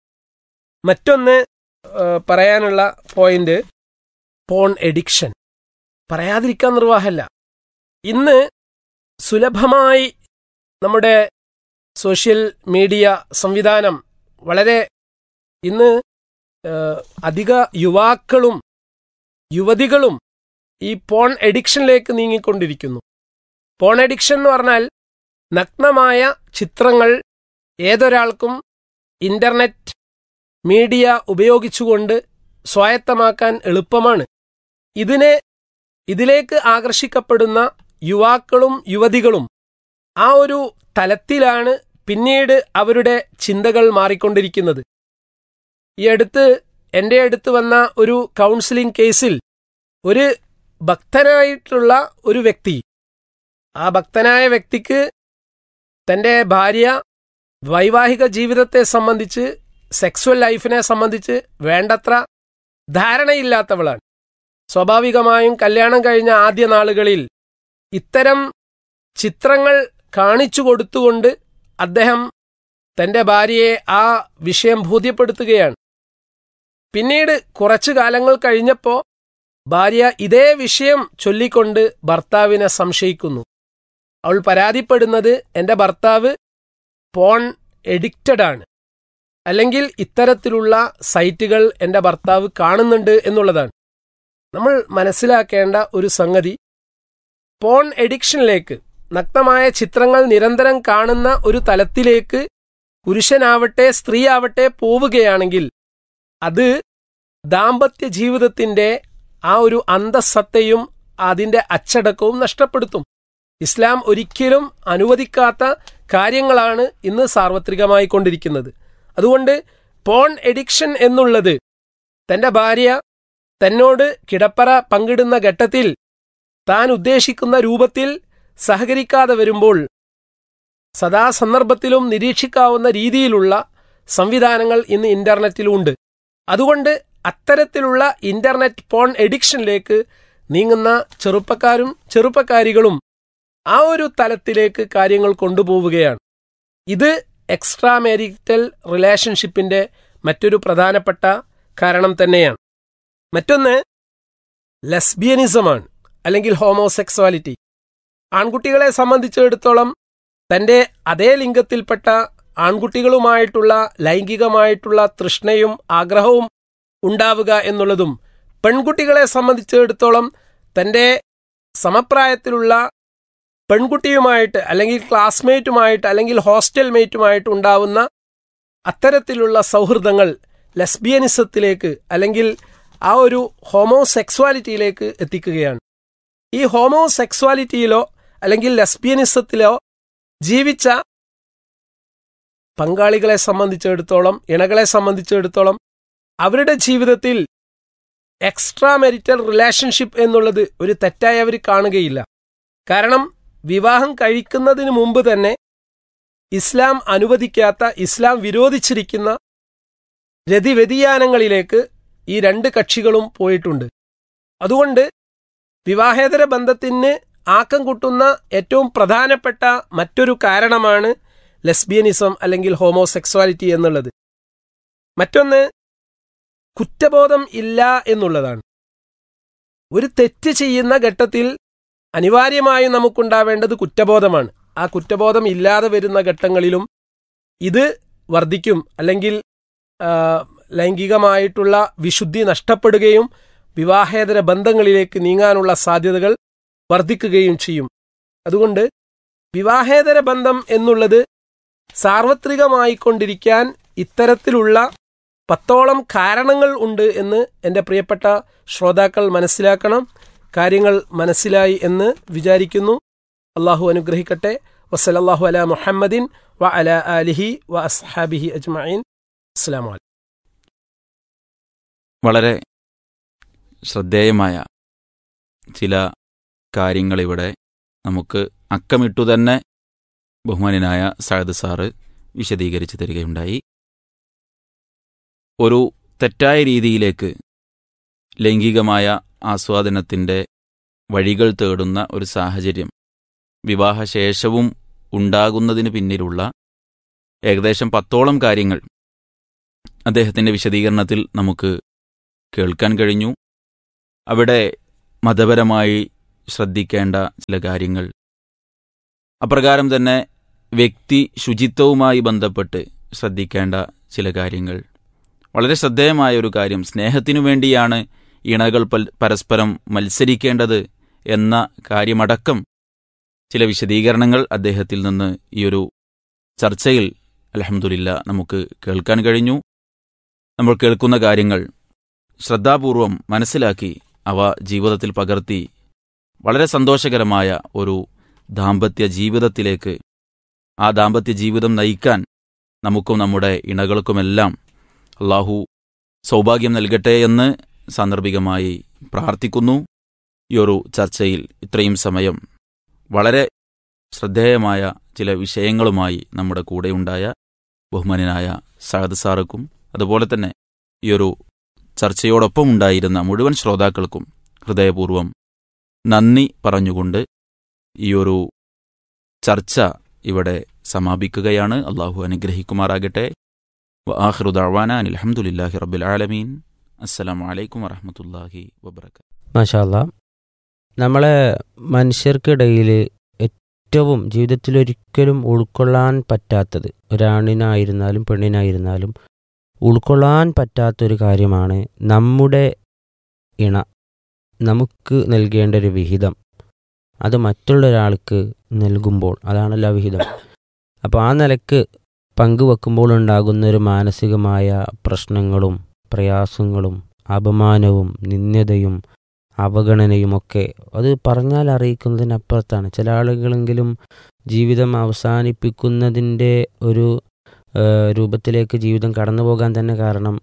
മറ്റൊന്ന് പറയാനുള്ള പോയിന്റ് പോൺ എഡിക്ഷൻ. പറയാതിരിക്കാൻ നിർവാഹമല്ല. ഇന്ന് സുലഭമായി നമ്മുടെ സോഷ്യൽ മീഡിയ സംവിധാനം വളരെ ഇന്ന് അധിക യുവാക്കളും യുവതികളും ഈ പോൺ എഡിക്ഷനിലേക്ക് നീങ്ങിക്കൊണ്ടിരിക്കുന്നു. പോൺ എഡിക്ഷൻ എന്ന് പറഞ്ഞാൽ നഗ്നമായ ചിത്രങ്ങൾ ഏതൊരാൾക്കും ഇന്റർനെറ്റ് മീഡിയ ഉപയോഗിച്ചുകൊണ്ട് സ്വായത്തമാക്കാൻ എളുപ്പമാണ്. ഇതിനെ ഇതിലേക്ക് ആകർഷിക്കപ്പെടുന്ന യുവാക്കളും യുവതികളും ആ ഒരു തലത്തിലാണ് പിന്നീട് അവരുടെ ചിന്തകൾ മാറിക്കൊണ്ടിരിക്കുന്നത്. ഈ അടുത്ത് എൻ്റെ അടുത്ത് വന്ന ഒരു കൗൺസിലിംഗ് കേസിൽ ഒരു ഭക്തനായിട്ടുള്ള ഒരു വ്യക്തി, ആ ഭക്തനായ വ്യക്തിക്ക് തൻ്റെ ഭാര്യ വൈവാഹിക ജീവിതത്തെ സംബന്ധിച്ച്, സെക്സ്വൽ ലൈഫിനെ സംബന്ധിച്ച് വേണ്ടത്ര ധാരണയില്ലാത്തവളാണ്. സ്വാഭാവികമായും കല്യാണം കഴിഞ്ഞ ആദ്യ നാളുകളിൽ ഇത്തരം ചിത്രങ്ങൾ കാണിച്ചു കൊടുത്തുകൊണ്ട് അദ്ദേഹം തൻ്റെ ഭാര്യയെ ആ വിഷയം ബോധ്യപ്പെടുത്തുകയാണ്. പിന്നീട് കുറച്ചു കാലങ്ങൾ കഴിഞ്ഞപ്പോൾ ഭാര്യ ഇതേ വിഷയം ചൊല്ലിക്കൊണ്ട് ഭർത്താവിനെ സംശയിക്കുന്നു. അവൾ പരാതിപ്പെടുന്നത് എൻ്റെ ഭർത്താവ് പോൺ എഡിക്റ്റഡ് ആണ്, അല്ലെങ്കിൽ ഇത്തരത്തിലുള്ള സൈറ്റുകൾ എൻ്റെ ഭർത്താവ് കാണുന്നുണ്ട് എന്നുള്ളതാണ്. നമ്മൾ മനസ്സിലാക്കേണ്ട ഒരു സംഗതി, പോൺ എഡിക്ഷനിലേക്ക്, നഗ്നമായ ചിത്രങ്ങൾ നിരന്തരം കാണുന്ന ഒരു തലത്തിലേക്ക് പുരുഷനാവട്ടെ സ്ത്രീയാവട്ടെ പോവുകയാണെങ്കിൽ അത് ദാമ്പത്യ ജീവിതത്തിൻ്റെ ആ ഒരു അന്തസ്സത്തയും അതിൻ്റെ അച്ചടക്കവും നഷ്ടപ്പെടുത്തും. ഇസ്ലാം ഒരിക്കലും അനുവദിക്കാത്ത കാര്യങ്ങളാണ് ഇന്ന് സാർവത്രികമായി കൊണ്ടിരിക്കുന്നത്. അതുകൊണ്ട് പോൺ എഡിക്ഷൻ എന്നുള്ളത് തൻ്റെ ഭാര്യ തന്നോട് കിടപ്പറ പങ്കിടുന്ന ഘട്ടത്തിൽ താൻ ഉദ്ദേശിക്കുന്ന രൂപത്തിൽ സഹകരിക്കാതെ വരുമ്പോൾ സദാസന്ദർഭത്തിലും നിരീക്ഷിക്കാവുന്ന രീതിയിലുള്ള സംവിധാനങ്ങൾ ഇന്ന് ഇന്റർനെറ്റിലുണ്ട്. അതുകൊണ്ട് അത്തരത്തിലുള്ള ഇന്റർനെറ്റ് പോൺ എഡിക്ഷനിലേക്ക് നീങ്ങുന്ന ചെറുപ്പക്കാരും ചെറുപ്പക്കാരികളും ആ ഒരു തലത്തിലേക്ക് കാര്യങ്ങൾ കൊണ്ടുപോവുകയാണ്. ഇത് എക്സ്ട്രാ മാരിറ്റൽ റിലേഷൻഷിപ്പിന്റെ മറ്റൊരു പ്രധാനപ്പെട്ട കാരണം തന്നെയാണ്. മറ്റൊന്ന് ലെസ്ബിയനിസമാണ്, അല്ലെങ്കിൽ ഹോമോസെക്സ്വാലിറ്റി. ആൺകുട്ടികളെ സംബന്ധിച്ചിടത്തോളം തൻ്റെ അതേ ലിംഗത്തിൽപ്പെട്ട ആൺകുട്ടികളുമായിട്ടുള്ള ലൈംഗികമായിട്ടുള്ള തൃഷ്ണയും ആഗ്രഹവും ഉണ്ടാവുക എന്നുള്ളതും, പെൺകുട്ടികളെ സംബന്ധിച്ചിടത്തോളം തൻ്റെ സമപ്രായത്തിലുള്ള പെൺകുട്ടിയുമായിട്ട് അല്ലെങ്കിൽ ക്ലാസ്മേറ്റുമായിട്ട് അല്ലെങ്കിൽ ഹോസ്റ്റൽ മേറ്റുമായിട്ട് ഉണ്ടാവുന്ന അത്തരത്തിലുള്ള സൗഹൃദങ്ങൾ ലെസ്ബിയനിസത്തിലേക്ക് അല്ലെങ്കിൽ ആ ഒരു ഹോമോസെക്സ്വാലിറ്റിയിലേക്ക് എത്തിക്കുകയാണ്. ഈ ഹോമോസെക്സ്വാലിറ്റിയിലോ അല്ലെങ്കിൽ ലെസ്ബിയനിസത്തിലോ ജീവിച്ച പങ്കാളികളെ സംബന്ധിച്ചിടത്തോളം, ഇണകളെ സംബന്ധിച്ചിടത്തോളം അവരുടെ ജീവിതത്തിൽ എക്സ്ട്രാ മെരിറ്റൽ റിലേഷൻഷിപ്പ് എന്നുള്ളത് ഒരു തെറ്റായി അവർ കാണുകയില്ല. കാരണം വിവാഹം കഴിക്കുന്നതിന് മുമ്പ് തന്നെ ഇസ്ലാം അനുവദിക്കാത്ത, ഇസ്ലാം വിരോധിച്ചിരിക്കുന്ന രതിവ്യതിയാനങ്ങളിലേക്ക് ഈ രണ്ട് കക്ഷികളും പോയിട്ടുണ്ട്. അതുകൊണ്ട് വിവാഹേതര ബന്ധത്തിന് ആക്കം കൂട്ടുന്ന ഏറ്റവും പ്രധാനപ്പെട്ട മറ്റൊരു കാരണമാണ് ലെസ്ബിയനിസം അല്ലെങ്കിൽ ഹോമോസെക്സ്വാലിറ്റി എന്നുള്ളത്. മറ്റൊന്ന് കുറ്റബോധം ഇല്ല എന്നുള്ളതാണ്. ഒരു തെറ്റ് ചെയ്യുന്ന ഘട്ടത്തിൽ അനിവാര്യമായും നമുക്കുണ്ടാവേണ്ടത് കുറ്റബോധമാണ്. ആ കുറ്റബോധം ഇല്ലാതെ വരുന്ന ഘട്ടങ്ങളിലും ഇത് വർദ്ധിക്കും, അല്ലെങ്കിൽ ലൈംഗികമായിട്ടുള്ള വിശുദ്ധി നഷ്ടപ്പെടുകയും വിവാഹേതര ബന്ധങ്ങളിലേക്ക് നീങ്ങാനുള്ള സാധ്യതകൾ വർദ്ധിക്കുകയും ചെയ്യും. അതുകൊണ്ട് വിവാഹേതര ബന്ധം എന്നുള്ളത് സാർവത്രികമായിക്കൊണ്ടിരിക്കാൻ ഇത്തരത്തിലുള്ള പത്തോളം കാരണങ്ങൾ ഉണ്ട് എന്ന് എൻ്റെ പ്രിയപ്പെട്ട ശ്രോതാക്കൾ മനസ്സിലാക്കണം. കാര്യങ്ങൾ മനസ്സിലായി എന്ന് വിചാരിക്കുന്നു. അള്ളാഹു അനുഗ്രഹിക്കട്ടെ. വസല്ലല്ലാഹു അലാ മുഹമ്മദിൻ വ അലാ ആലിഹി വ അസ്ഹാബിഹി അജ്മഈൻ. അസ്സലാമു അലൈക്കും. വളരെ ശ്രദ്ധേയമായ ചില കാര്യങ്ങളിവിടെ നമുക്ക് അക്കമിട്ടു തന്നെ ബഹുമാന്യനായ സഅദ് സാറ് വിശദീകരിച്ചു തരികയുണ്ടായി. ഒരു തെറ്റായ രീതിയിലേക്ക് ലൈംഗികമായ ആസ്വാദനത്തിൻ്റെ വഴികൾ തേടുന്ന ഒരു സാഹചര്യം വിവാഹശേഷവും ഉണ്ടാകുന്നതിന് പിന്നിലുള്ള ഏകദേശം പത്തോളം കാര്യങ്ങൾ അദ്ദേഹത്തിൻ്റെ വിശദീകരണത്തിൽ നമുക്ക് കേൾക്കാൻ കഴിഞ്ഞു. അവിടെ മതപരമായി ശ്രദ്ധിക്കേണ്ട ചില കാര്യങ്ങൾ, അപ്രകാരം തന്നെ വ്യക്തി ശുചിത്വവുമായി ബന്ധപ്പെട്ട് ശ്രദ്ധിക്കേണ്ട ചില കാര്യങ്ങൾ, വളരെ ശ്രദ്ധേയമായ ഒരു കാര്യം, സ്നേഹത്തിനു വേണ്ടിയാണ് ഇണകൾ പരസ്പരം മത്സരിക്കേണ്ടത് എന്ന കാര്യമടക്കം ചില വിശദീകരണങ്ങൾ അദ്ദേഹത്തിൽ നിന്ന് ഈ ഒരു ചർച്ചയിൽ അൽഹംദുലില്ലാ നമുക്ക് കേൾക്കാൻ കഴിഞ്ഞു. നമ്മൾ കേൾക്കുന്ന കാര്യങ്ങൾ ശ്രദ്ധാപൂർവം മനസ്സിലാക്കി അവ ജീവിതത്തിൽ പകർത്തി വളരെ സന്തോഷകരമായ ഒരു ദാമ്പത്യ ജീവിതത്തിലേക്ക്, ആ ദാമ്പത്യ ജീവിതം നയിക്കാൻ നമുക്കും നമ്മുടെ ഇണകൾക്കുമെല്ലാം അള്ളാഹു സൗഭാഗ്യം നൽകട്ടെ എന്ന് സാന്ദർഭികമായി പ്രാർത്ഥിക്കുന്നു. ഈ ഒരു ചർച്ചയിൽ ഇത്രയും സമയം വളരെ ശ്രദ്ധേയമായ ചില വിഷയങ്ങളുമായി നമ്മുടെ കൂടെയുണ്ടായ ബഹുമാനനായ സഅദ് സാറക്കും അതുപോലെ തന്നെ ഈ ഒരു ചർച്ചയോടൊപ്പം ഉണ്ടായിരുന്ന മുഴുവൻ ശ്രോതാക്കൾക്കും ഹൃദയപൂർവ്വം നന്ദി പറഞ്ഞുകൊണ്ട് ഈ ഒരു ചർച്ച ഇവിടെ സമാപിക്കുകയാണ്. അള്ളാഹു അനുഗ്രഹിക്കുമാറാകട്ടെ. വആഖിറു ദഅ്വാനാ അനിൽ ഹംദുലില്ലാഹി റബ്ബിൽ ആലമീൻ. അസ്സലാമു അലൈക്കും വറഹ്മത്തുള്ളാഹി വബറകാതുഹു. മാഷാ അല്ലാഹ്. നമ്മളെ മനുഷ്യർക്കിടയിൽ ഏറ്റവും ജീവിതത്തിലൊരിക്കലും ഉൾക്കൊള്ളാൻ പറ്റാത്തത്, ഒരാണിനായിരുന്നാലും പെണ്ണിനായിരുന്നാലും ഉൾക്കൊള്ളാൻ പറ്റാത്തൊരു കാര്യമാണ് നമ്മുടെ ഇണ നമുക്ക് നൽകേണ്ട ഒരു വിഹിതം അത് മറ്റുള്ള ഒരാൾക്ക് നൽകുമ്പോൾ, അതാണല്ലോ വിഹിതം. അപ്പോൾ ആ നിലക്ക് പങ്കുവെക്കുമ്പോൾ ഉണ്ടാകുന്ന ഒരു മാനസികമായ പ്രശ്നങ്ങളും പ്രയാസങ്ങളും അപമാനവും നിന്ദ്യതയും അവഗണനയുമൊക്കെ അത് പറഞ്ഞാൽ അറിയിക്കുന്നതിനപ്പുറത്താണ്. ചില ആളുകളെങ്കിലും ജീവിതം അവസാനിപ്പിക്കുന്നതിൻ്റെ ഒരു രൂപത്തിലേക്ക് ജീവിതം കടന്നു പോകാൻ തന്നെ കാരണം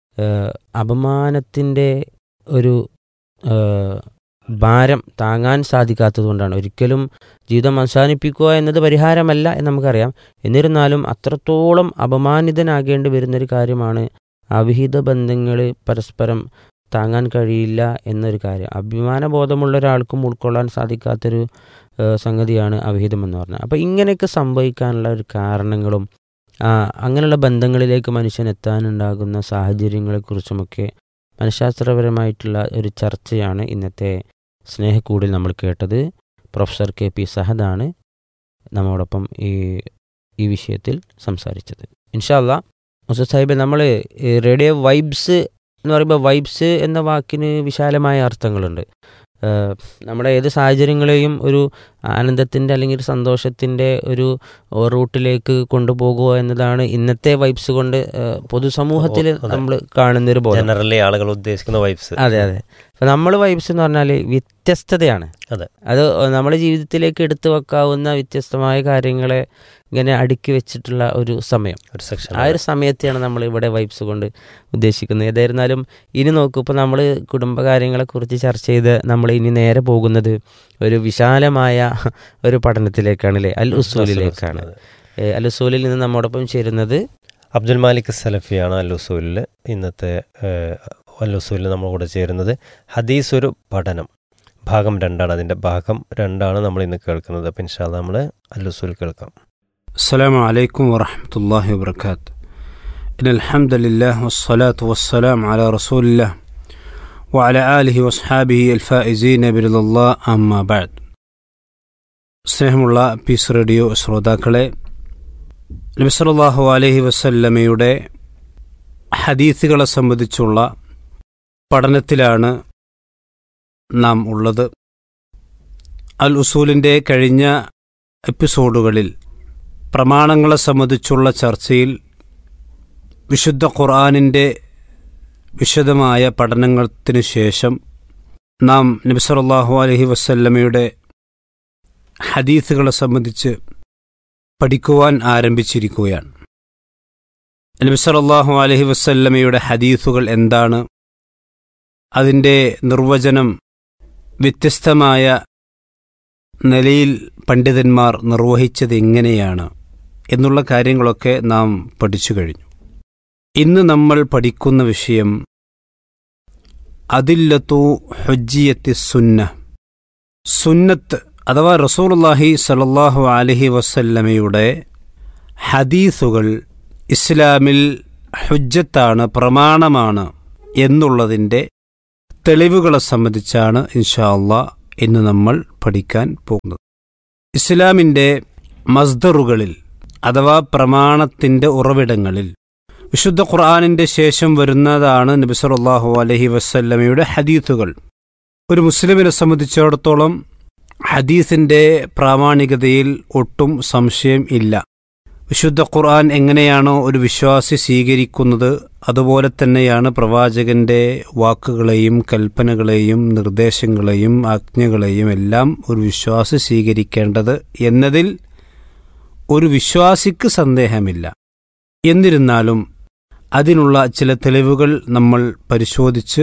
അപമാനത്തിൻ്റെ ഒരു ഭാരം താങ്ങാൻ സാധിക്കാത്തത് കൊണ്ടാണ്. ഒരിക്കലും ജീവിതം അവസാനിപ്പിക്കുക എന്നത് പരിഹാരമല്ല എന്ന് നമുക്കറിയാം. എന്നിരുന്നാലും അത്രത്തോളം അപമാനിതനാകേണ്ടി വരുന്നൊരു കാര്യമാണ് അവിഹിത ബന്ധങ്ങൾ പരസ്പരം താങ്ങാൻ കഴിയില്ല എന്നൊരു കാര്യം. അഭിമാനബോധമുള്ള ഒരാൾക്കും ഉൾക്കൊള്ളാൻ സാധിക്കാത്തൊരു സംഗതിയാണ് അവിഹിതം എന്ന് പറഞ്ഞാൽ. അപ്പോൾ ഇങ്ങനെയൊക്കെ സംഭവിക്കാനുള്ള ഒരു കാരണങ്ങളും അങ്ങനെയുള്ള ബന്ധങ്ങളിലേക്ക് മനുഷ്യൻ എത്താനുണ്ടാകുന്ന സാഹചര്യങ്ങളെക്കുറിച്ചുമൊക്കെ മനഃശാസ്ത്രപരമായിട്ടുള്ള ഒരു ചർച്ചയാണ് ഇന്നത്തെ സ്നേഹക്കൂടിൽ നമ്മൾ കേട്ടത്. പ്രൊഫസർ കെ പി സഹദാണ് നമ്മോടൊപ്പം ഈ ഈ വിഷയത്തിൽ സംസാരിച്ചത്. ഇൻഷാ അല്ലാഹ് മുസ്തഫ സാഹിബ്, നമ്മൾ റേഡിയോ വൈബ്സ് എന്ന് പറയുമ്പോൾ വൈബ്സ് എന്ന വാക്കിന് വിശാലമായ അർത്ഥങ്ങളുണ്ട്. നമ്മുടെ ഏത് സാഹചര്യങ്ങളെയും ഒരു ആനന്ദത്തിൻ്റെ അല്ലെങ്കിൽ ഒരു സന്തോഷത്തിൻ്റെ ഒരു റൂട്ടിലേക്ക് കൊണ്ടുപോകുക എന്നതാണ് ഇന്നത്തെ വൈബ്സ് കൊണ്ട് പൊതുസമൂഹത്തിൽ നമ്മൾ കാണുന്നൊരു ബോധം. ജനറലി ആളുകൾ ഉദ്ദേശിക്കുന്ന വൈബ്സ്. അതെ അതെ. അപ്പം നമ്മൾ വൈബ്സ് എന്ന് പറഞ്ഞാൽ വ്യത്യസ്തതയാണ്. അതെ, അത് നമ്മുടെ ജീവിതത്തിലേക്ക് എടുത്തു വെക്കാവുന്ന വ്യത്യസ്തമായ കാര്യങ്ങളെ ഇങ്ങനെ അടുക്കി വെച്ചിട്ടുള്ള ഒരു സമയം, ഒരു സെക്ഷൻ. ആ ഒരു സമയത്തെയാണ് നമ്മൾ ഇവിടെ വൈബ്സ് കൊണ്ട് ഉദ്ദേശിക്കുന്നത്. ഏതായിരുന്നാലും ഇനി നോക്കൂ, ഇപ്പോൾ നമ്മൾ കുടുംബകാര്യങ്ങളെക്കുറിച്ച് ചർച്ച ചെയ്ത് നമ്മൾ ഇനി നേരെ പോകുന്നത് ഒരു വിശാലമായ ഒരു പഠനത്തിലേക്കാണ്, അല്ലേ? അൽ ഉസൂലിലേക്കാണ്. അൽ ഉസൂലിൽ നിന്ന് നമ്മോടൊപ്പം ചേരുന്നത് അബ്ദുൽ മാലിക് സലഫിയാണ്. അൽ ഉസൂലിൽ ഇന്നത്തെ അൽ ഉസൂലിൽ നമ്മുടെ കൂടെ ചേരുന്നത്. ഹദീസ് ഒരു പഠനം ഭാഗം രണ്ടാണ്. അതിൻ്റെ ഭാഗം രണ്ടാണ് നമ്മൾ ഇന്ന് കേൾക്കുന്നത്. അപ്പം ഇൻഷാ അല്ലാഹ് നമ്മൾ അൽ ഉസൂൽ കേൾക്കാം. അസ്സലാമു അലൈക്കും വറഹ്മത്തുള്ളാഹി വബറകാതുഹു. ഇന്നൽ ഹംദലില്ലാഹി വസ്സലാത്തു വസ്സലാമു അലാ റസൂലില്ലാഹി വഅലാ ആലിഹി വസ്ഹാബിഹി അൽ ഫായിസീന ബിറിദല്ലാഹി അമ്മാ ബഅദ്. സ്നേഹമുള്ള പീസ് റേഡിയോ ശ്രോതാക്കളെ, നബി സല്ലല്ലാഹു അലൈഹി വസല്ലമയുടെ ഹദീസുകളെ സംബന്ധിച്ചുള്ള പഠനത്തിലാണ് നാം ഉള്ളത്. അൽ ഉസൂലിൻ്റെ കഴിഞ്ഞ എപ്പിസോഡുകളിൽ പ്രമാണങ്ങളെ സംബന്ധിച്ചുള്ള ചർച്ചയിൽ വിശുദ്ധ ഖുർആനിൻ്റെ വിശദമായ പഠനത്തിന് ശേഷം നാം നബി സല്ലല്ലാഹു അലൈഹി വസല്ലമയുടെ ഹദീസുകളെ സംബന്ധിച്ച് പഠിക്കുവാൻ ആരംഭിച്ചിരിക്കുകയാണ്. നബി സല്ലല്ലാഹു അലൈഹി വസല്ലമയുടെ ഹദീസുകൾ എന്താണ്, അതിൻ്റെ നിർവചനം വ്യത്യസ്തമായ നിലയിൽ പണ്ഡിതന്മാർ നിർവഹിച്ചത് എങ്ങനെയാണ് എന്നുള്ള കാര്യങ്ങളൊക്കെ നാം പഠിച്ചു കഴിഞ്ഞു. ഇന്ന് നമ്മൾ പഠിക്കുന്ന വിഷയം അദില്ലത്തു ഹുജ്ജിയത്തി സുന്ന, സുന്നത്ത് അഥവാ റസൂലുള്ളാഹി സ്വല്ലല്ലാഹു അലൈഹി വസല്ലമയുടെ ഹദീസുകൾ ഇസ്ലാമിൽ ഹുജ്ജത്താണ്, പ്രമാണമാണ് എന്നുള്ളതിൻ്റെ തെളിവുകളെ സംബന്ധിച്ചാണ് ഇൻഷാ അല്ലാഹ് ഇന്ന് നമ്മൾ പഠിക്കാൻ പോകുന്നത്. ഇസ്ലാമിൻ്റെ മസ്ദറുകളിൽ അഥവാ പ്രമാണത്തിൻ്റെ ഉറവിടങ്ങളിൽ വിശുദ്ധ ഖുർആനിൻ്റെ ശേഷം വരുന്നതാണ് നബി സല്ലല്ലാഹു അലൈഹി വസല്ലമയുടെ ഹദീസുകൾ. ഒരു മുസ്ലിമിനെ സംബന്ധിച്ചിടത്തോളം ഹദീസിൻ്റെ പ്രാമാണികതയിൽ ഒട്ടും സംശയം ഇല്ല. വിശുദ്ധ ഖുർആൻ എങ്ങനെയാണോ ഒരു വിശ്വാസി സ്വീകരിക്കുന്നത്, അതുപോലെ തന്നെയാണ് പ്രവാചകന്റെ വാക്കുകളെയും കൽപ്പനകളെയും നിർദ്ദേശങ്ങളെയും ആജ്ഞകളെയും എല്ലാം ഒരു വിശ്വാസി സ്വീകരിക്കേണ്ടത് എന്നതിൽ ഒരു വിശ്വാസിക്ക് സന്ദേഹമില്ല. എന്നിരുന്നാലും അതിനുള്ള ചില തെളിവുകൾ നമ്മൾ പരിശോധിച്ച്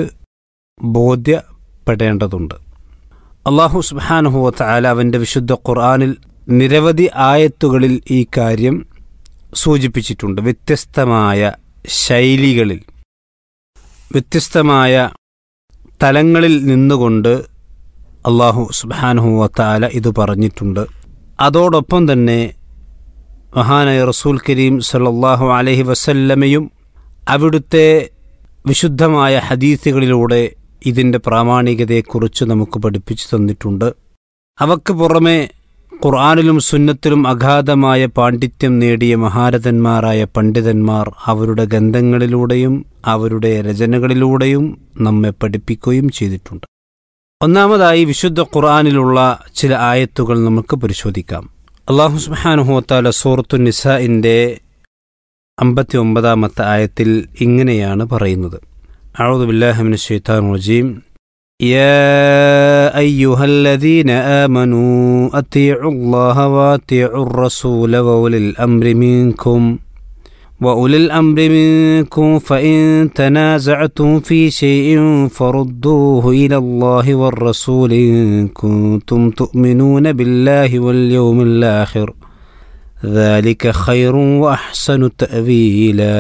ബോധ്യപ്പെടേണ്ടതുണ്ട്. അല്ലാഹു സുബ്ഹാനഹു വ തആല അവൻ്റെ വിശുദ്ധ ഖുർആനിൽ നിരവധി ആയത്തുകളിൽ ഈ കാര്യം സൂചിപ്പിച്ചിട്ടുണ്ട്. വ്യത്യസ്തമായ ശൈലികളിൽ, വ്യത്യസ്തമായ തലങ്ങളിൽ നിന്നുകൊണ്ട് അല്ലാഹു സുബ്ഹാനഹു വ തആല ഇത് പറഞ്ഞിട്ടുണ്ട്. അതോടൊപ്പം തന്നെ മഹാനായ റസൂൽ കരീം സല്ലല്ലാഹു അലൈഹി വസല്ലമയും അവിടുത്തെ വിശുദ്ധമായ ഹദീസുകളിലൂടെ ഇതിൻ്റെ പ്രാമാണികതയെക്കുറിച്ച് നമുക്ക് പഠിപ്പിച്ചു തന്നിട്ടുണ്ട്. അവക്ക് പുറമെ ഖുർആനിലും സുന്നത്തിലും അഗാധമായ പാണ്ഡിത്യം നേടിയ മഹാരഥന്മാരായ പണ്ഡിതന്മാർ അവരുടെ ഗ്രന്ഥങ്ങളിലൂടെയും അവരുടെ രചനകളിലൂടെയും നമ്മെ പഠിപ്പിക്കുകയും ചെയ്തിട്ടുണ്ട്. ഒന്നാമതായി വിശുദ്ധ ഖുർആനിലുള്ള ചില ആയത്തുകൾ നമുക്ക് പരിശോധിക്കാം. അല്ലാഹു സുബ്ഹാനഹു വ തആല സൂറത്തു നിസാഇന്റെ അമ്പത്തി ഒമ്പതാമത്തെ ആയത്തിൽ ഇങ്ങനെയാണ് പറയുന്നത്: അഊദു ബില്ലാഹി മിനശ് ശൈത്താനിർ റജീം. യാ അയ്യുഹല്ലദീന ആമനൂ അത്തിഉല്ലാഹ വഅത്തിഉർ റസൂല വഉലിൽ അംരി മിൻകും وأولي الأمر منكم فإن تنازعتم في شيء فردوه إلى الله والرسول إن كنتم تؤمنون بالله واليوم الآخر ذلك خير وأحسن تأويلا.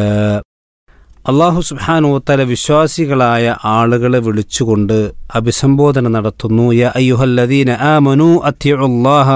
അല്ലാഹു സുബ്ഹാനഹു വ തആല വിശ്വാസികളായ ആളുകളെ വിളിച്ചുകൊണ്ട് അഭിസംബോധന നടത്തുന്നു. യാ അയ്യുഹല്ലദീന ആമനൂ അത്തിഉല്ലാഹ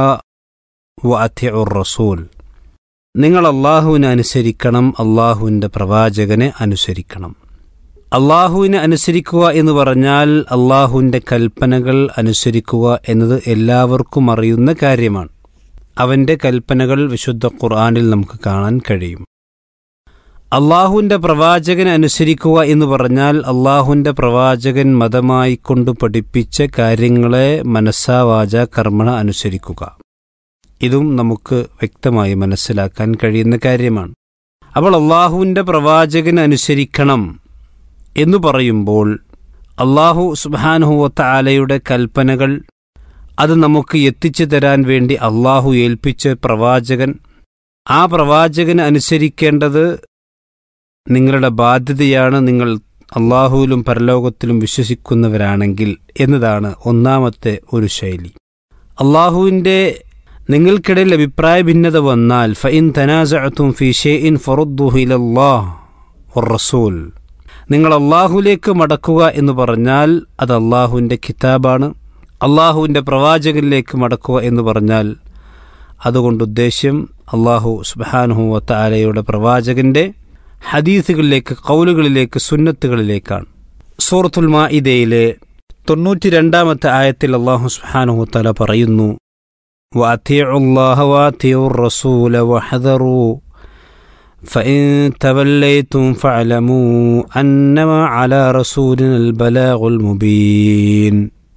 വഅത്തിഉർ റസൂൽ. നിങ്ങൾ അള്ളാഹുവിനെ അനുസരിക്കണം, അള്ളാഹുവിൻ്റെ പ്രവാചകനെ അനുസരിക്കണം. അള്ളാഹുവിനെ അനുസരിക്കുക എന്ന് പറഞ്ഞാൽ അള്ളാഹുവിൻ്റെ കൽപ്പനകൾ അനുസരിക്കുക എന്നത് എല്ലാവർക്കും അറിയുന്ന കാര്യമാണ്. അവൻ്റെ കൽപ്പനകൾ വിശുദ്ധ ഖുർആനിൽ നമുക്ക് കാണാൻ കഴിയും. അള്ളാഹുവിൻ്റെ പ്രവാചകനെ അനുസരിക്കുക എന്ന് പറഞ്ഞാൽ അള്ളാഹുവിൻ്റെ പ്രവാചകൻ മതമായി കൊണ്ട് പഠിപ്പിച്ച കാര്യങ്ങളെ മനസ്സാ വാച കർമ്മണ അനുസരിക്കുക. ഇതും നമുക്ക് വ്യക്തമായി മനസ്സിലാക്കാൻ കഴിയുന്ന കാര്യമാണ്. അപ്പോൾ അള്ളാഹുവിൻ്റെ പ്രവാചകന് അനുസരിക്കണം എന്നു പറയുമ്പോൾ അള്ളാഹു സുബ്ഹാനഹു വ തആലയുടെ കൽപ്പനകൾ അത് നമുക്ക് എത്തിച്ചു തരാൻ വേണ്ടി അള്ളാഹു ഏൽപ്പിച്ച പ്രവാചകൻ, ആ പ്രവാചകന് അനുസരിക്കേണ്ടത് നിങ്ങളുടെ ബാധ്യതയാണ്, നിങ്ങൾ അള്ളാഹുവിലും പരലോകത്തിലും വിശ്വസിക്കുന്നവരാണെങ്കിൽ എന്നതാണ് ഒന്നാമത്തെ ഒരു ശൈലി. അള്ളാഹുവിൻ്റെ നിങ്ങൾക്കിടയിൽ അഭിപ്രായ ഭിന്നത വന്നാൽ ഫഇൻ തനാസഅതും ഫീ ഷൈഇൻ ഫറുദ്ദുഹു ഇലല്ലാഹ് വറസൂൽ, നിങ്ങൾ അള്ളാഹുലേക്ക് മടക്കുക എന്ന് പറഞ്ഞാൽ അത് അള്ളാഹുവിൻ്റെ കിതാബാണ്. അള്ളാഹുവിൻ്റെ പ്രവാചകനിലേക്ക് മടക്കുക എന്ന് പറഞ്ഞാൽ അതുകൊണ്ട് ഉദ്ദേശ്യം അള്ളാഹു സുബ്ഹാനഹു വ തആലയുടെ പ്രവാചകന്റെ ഹദീസുകളിലേക്ക്, ഖൗലുകളിലേക്ക്, സുന്നത്തുകളിലേക്കാണ്. സൂറത്തുൽ മാഇദയിലെ തൊണ്ണൂറ്റി രണ്ടാമത്തെ ആയത്തിൽ അള്ളാഹു സുബ്ഹാനഹു വ തആല പറയുന്നു: وأطيعوا الله وأطيعوا الرسول واحذروا فإن توليتم فاعلموا أنما على رسولنا البلاغ المبين.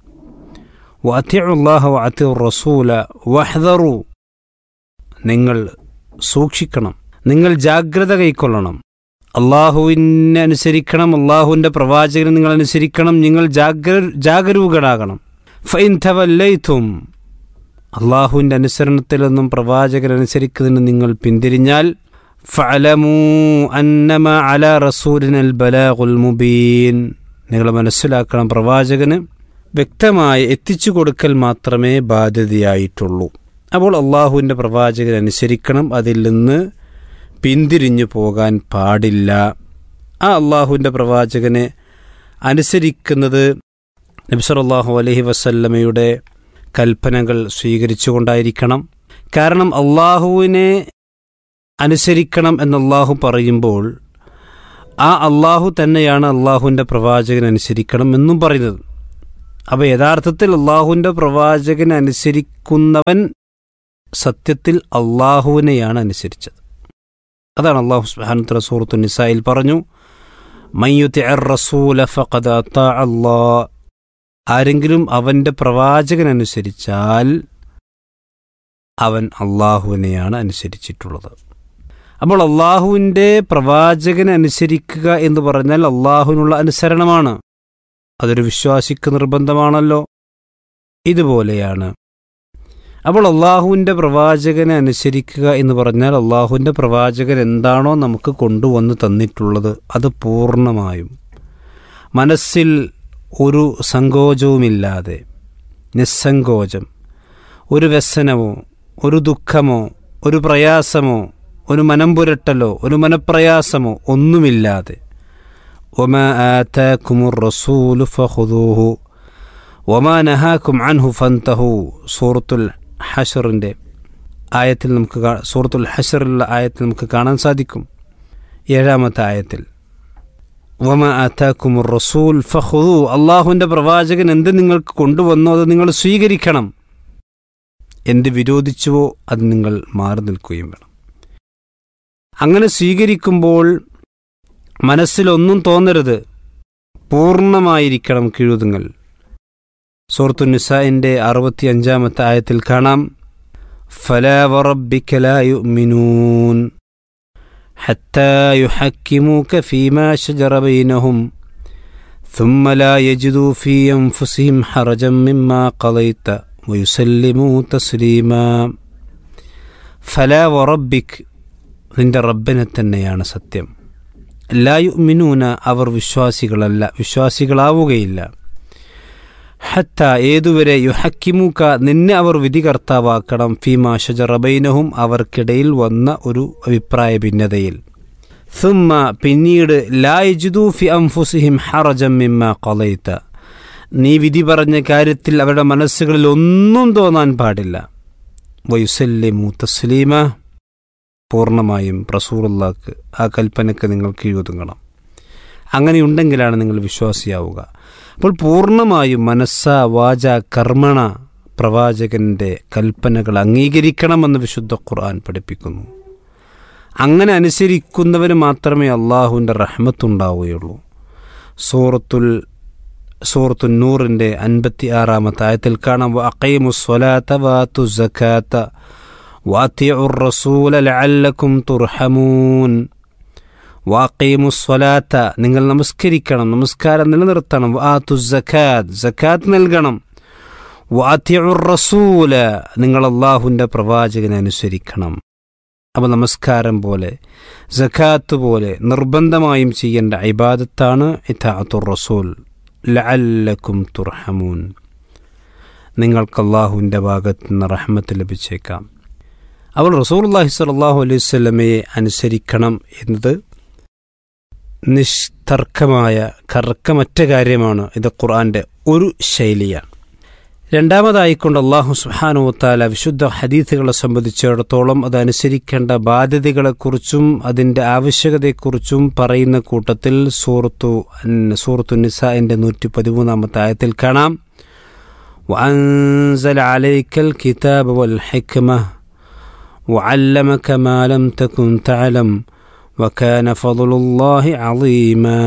وأطيعوا الله وأطيعوا الرسول واحذروا, നിങ്ങൾ സൂക്ഷിക്കണം, നിങ്ങൾ ജാഗ്രത കൈക്കൊള്ളണം, അള്ളാഹുവിനെ അനുസരിക്കണം, അള്ളാഹുവിൻ്റെ പ്രവാചകനെ നിങ്ങൾ അനുസരിക്കണം, നിങ്ങൾ ജാഗ്ര ജാഗരൂകരാകണം. ഫഇൻ തവല്ലൈതും, അള്ളാഹുവിൻ്റെ അനുസരണത്തിൽ നിന്നും പ്രവാചകനനുസരിക്കുന്നതിന് നിങ്ങൾ പിന്തിരിഞ്ഞാൽ ഫഅലമൂ അന്നമ അലാ റസൂലിനൽ ബലാഗുൽ മുബീൻ, നിങ്ങൾ മനസ്സിലാക്കണം പ്രവാചകന് വ്യക്തമായി എത്തിച്ചു കൊടുക്കൽ മാത്രമേ ബാധ്യതയായിട്ടുള്ളൂ. അപ്പോൾ അള്ളാഹുവിൻ്റെ പ്രവാചകൻ അനുസരിക്കണം, അതിൽ നിന്ന് പിന്തിരിഞ്ഞു പോകാൻ പാടില്ല. ആ അള്ളാഹുവിൻ്റെ പ്രവാചകനെ അനുസരിക്കുന്നത് നബി സല്ലല്ലാഹു അലൈഹി വസല്ലമയുടെ കൽപ്പനകൾ സ്വീകരിച്ചുകൊണ്ടായിരിക്കണം. കാരണം അള്ളാഹുവിനെ അനുസരിക്കണം എന്ന് അള്ളാഹു പറയുമ്പോൾ ആ അള്ളാഹു തന്നെയാണ് അള്ളാഹുവിൻ്റെ പ്രവാചകൻ അനുസരിക്കണം എന്നും പറയുന്നത്. അപ്പോൾ യഥാർത്ഥത്തിൽ അള്ളാഹുവിൻ്റെ പ്രവാചകൻ അനുസരിക്കുന്നവൻ സത്യത്തിൽ അള്ളാഹുവിനെയാണ് അനുസരിച്ചത്. അതാണ് അള്ളാഹു സുബ്ഹാനഹു വ തആല സൂറത്തുൻ നിസായിൽ പറഞ്ഞു, മൻ യുതിഇർ റസൂല ഫഖദ് അതാഅ അല്ലാഹ്. ആരെങ്കിലും അവൻ്റെ പ്രവാചകൻ അനുസരിച്ചാൽ അവൻ അള്ളാഹുവിനെയാണ് അനുസരിച്ചിട്ടുള്ളത്. അപ്പോൾ അള്ളാഹുവിൻ്റെ പ്രവാചകനെ അനുസരിക്കുക എന്ന് പറഞ്ഞാൽ അള്ളാഹുവിനുള്ള അനുസരണമാണ്. അതൊരു വിശ്വാസിക്ക് നിർബന്ധമാണല്ലോ. ഇതുപോലെയാണ് അപ്പോൾ അള്ളാഹുവിൻ്റെ പ്രവാചകനെ അനുസരിക്കുക എന്ന് പറഞ്ഞാൽ അള്ളാഹുവിൻ്റെ പ്രവാചകൻ എന്താണോ നമുക്ക് കൊണ്ടുവന്ന് തന്നിട്ടുള്ളത് അത് പൂർണ്ണമായും മനസ്സിൽ ഒരു സങ്കോചവുമില്ലാതെ നിസ്സങ്കോചം, ഒരു വ്യസനമോ ഒരു ദുഃഖമോ ഒരു പ്രയാസമോ ഒരു മനംപുരട്ടലോ ഒരു മനപ്രയാസമോ ഒന്നുമില്ലാതെ വമാ ആതാകുമുർ റസൂലു ഫഖുദൂഹു വമാ നഹാകും അൻഹു ഫൻതഹു സൂറത്തുൽ ഹശറിൻ്റെ ആയത്തിൽ നമുക്ക് സൂറത്തുൽ ഹശറിലുള്ള ആയത്തിൽ നമുക്ക് കാണാൻ സാധിക്കും. ഏഴാമത്തെ ആയത്തിൽ വമാ ആതാകുമുർ റസൂൽ ഫഖുദൂ, അള്ളാഹുവിൻ്റെ പ്രവാചകൻ എന്ത് നിങ്ങൾക്ക് കൊണ്ടുവന്നോ അത് നിങ്ങൾ സ്വീകരിക്കണം, എന്ത് വിരോധിച്ചുവോ അത് നിങ്ങൾ മാറി നിൽക്കുകയും വേണം. അങ്ങനെ സ്വീകരിക്കുമ്പോൾ മനസ്സിലൊന്നും തോന്നരുത്, പൂർണ്ണമായിരിക്കണം കീഴുതുങ്ങൽ. സൂറത്തുൻ നിസാഇൻ്റെ അറുപത്തി അഞ്ചാമത്തെ ആയത്തിൽ കാണാം, ഫലാ വറബ്ബിക ലാ യുഅ്മിനൂൻ ഹത്താ യുഹക്കിമൂക ഫീമാ ശജറ ബൈനഹും ثم لا يجدوا في أنفسهم حرجا مما قضيت ويسلموا تسليما. فلا وربك, നിന്റെ റബ്ബിനെ തന്നെയാണ് സത്യം. ലാ യുഅ്മിനൂന, അവർ വിശ്വാസികളല്ല, വിശ്വാസികളാവുകയില്ല. ഹത്ത, ഏതുവരെ, യുഹക്കിമുക, നിന്നെ അവർ വിധികർത്താവാക്കണം, ഫീമാ ശജറ ബൈനഹും, അവർക്കിടയിൽ വന്ന ഒരു അഭിപ്രായ ഭിന്നതയിൽ. സുമ്മ, പിന്നീട്, ലാ യജിദു ഫി അൻഫുസിഹിം ഹറജം മിമ്മാ ഖളൈത, നീ വിധി പറഞ്ഞ കാര്യത്തിൽ അവരുടെ മനസ്സുകളിൽ ഒന്നും തോന്നാൻ പാടില്ല. വയുസല്ലിമു തസ്ലീമ, പൂർണ്ണമായും റസൂലുള്ളാഹിക്ക് ആ കൽപ്പനയ്ക്ക് നിങ്ങൾ കീഴൊതുങ്ങണം. അങ്ങനെയുണ്ടെങ്കിലാണ് നിങ്ങൾ വിശ്വാസിയാവുക. അപ്പോൾ പൂർണ്ണമായും മനസ്സ വാച കർമ്മണ പ്രവാചകൻ്റെ കൽപ്പനകൾ അംഗീകരിക്കണമെന്ന് വിശുദ്ധ ഖുർആൻ പഠിപ്പിക്കുന്നു. അങ്ങനെ അനുസരിക്കുന്നവന് മാത്രമേ അള്ളാഹുവിൻ്റെ റഹ്മത്തുണ്ടാവുകയുള്ളൂ. സൂറത്തുൽ സൂറത്തുൻ നൂറിൻ്റെ അൻപത്തി ആറാമത്തെ ആയത്തിൽ കാണാം, വഅഖീമുസ് സ്വലാത്ത വആതുസ് സകാത്ത വഅതിഉർ റസൂല ലഅല്ലകും തുർഹമൂൻ. വഅഖീമുസ് സ്വലാത്ത, നിങ്ങൾ നമസ്കരിക്കണം, നമസ്കാരം നിലനിർത്തണം. വആതുസ് സകാത്ത്, സകാത്ത് നൽകണം. വഅതിഉർ റസൂല, നിങ്ങൾ അള്ളാഹുവിൻ്റെ പ്രവാചകനെ അനുസരിക്കണം. അപ്പോൾ നമസ്കാരം പോലെ സകാത്ത് പോലെ നിർബന്ധമായും ചെയ്യേണ്ട ഇബാദത്താണ് ഇതാഅത്തുർ റസൂൽ. ലഅല്ലകും തുർഹമൂൻ, നിങ്ങൾക്ക് അള്ളാഹുവിൻ്റെ ഭാഗത്ത് നിന്ന് റഹ്മത്ത് ലഭിച്ചേക്കാം. അവൾ റസൂലുള്ളാഹി സ്വല്ലല്ലാഹു അലൈഹി വസല്ലമയെ അനുസരിക്കണം എന്നത് നിഷ്തർക്കമായ കർക്കമറ്റ കാര്യമാണ്. ഇത് ഖുർആൻ്റെ ഒരു ശൈലിയാണ്. രണ്ടാമതായിക്കൊണ്ട് അള്ളാഹു സുബ്ഹാനഹു വ തആല വിശുദ്ധ ഹദീസുകളെ സംബന്ധിച്ചിടത്തോളം അതനുസരിക്കേണ്ട ബാധ്യതകളെക്കുറിച്ചും അതിൻ്റെ ആവശ്യകതയെക്കുറിച്ചും പറയുന്ന കൂട്ടത്തിൽ സൂറത്തു സൂറത്തു നിസാഇൻ്റെ നൂറ്റി പതിമൂന്നാമത്തെ ആയത്തിൽ കാണാം, വഅൻസല അലൈക്കൽ കിതാബ വൽ ഹിക്മ വഅല്ലമക മാ ലം തകുൻ തഅലം വകാന ഫളലുല്ലാഹി അളീമാ.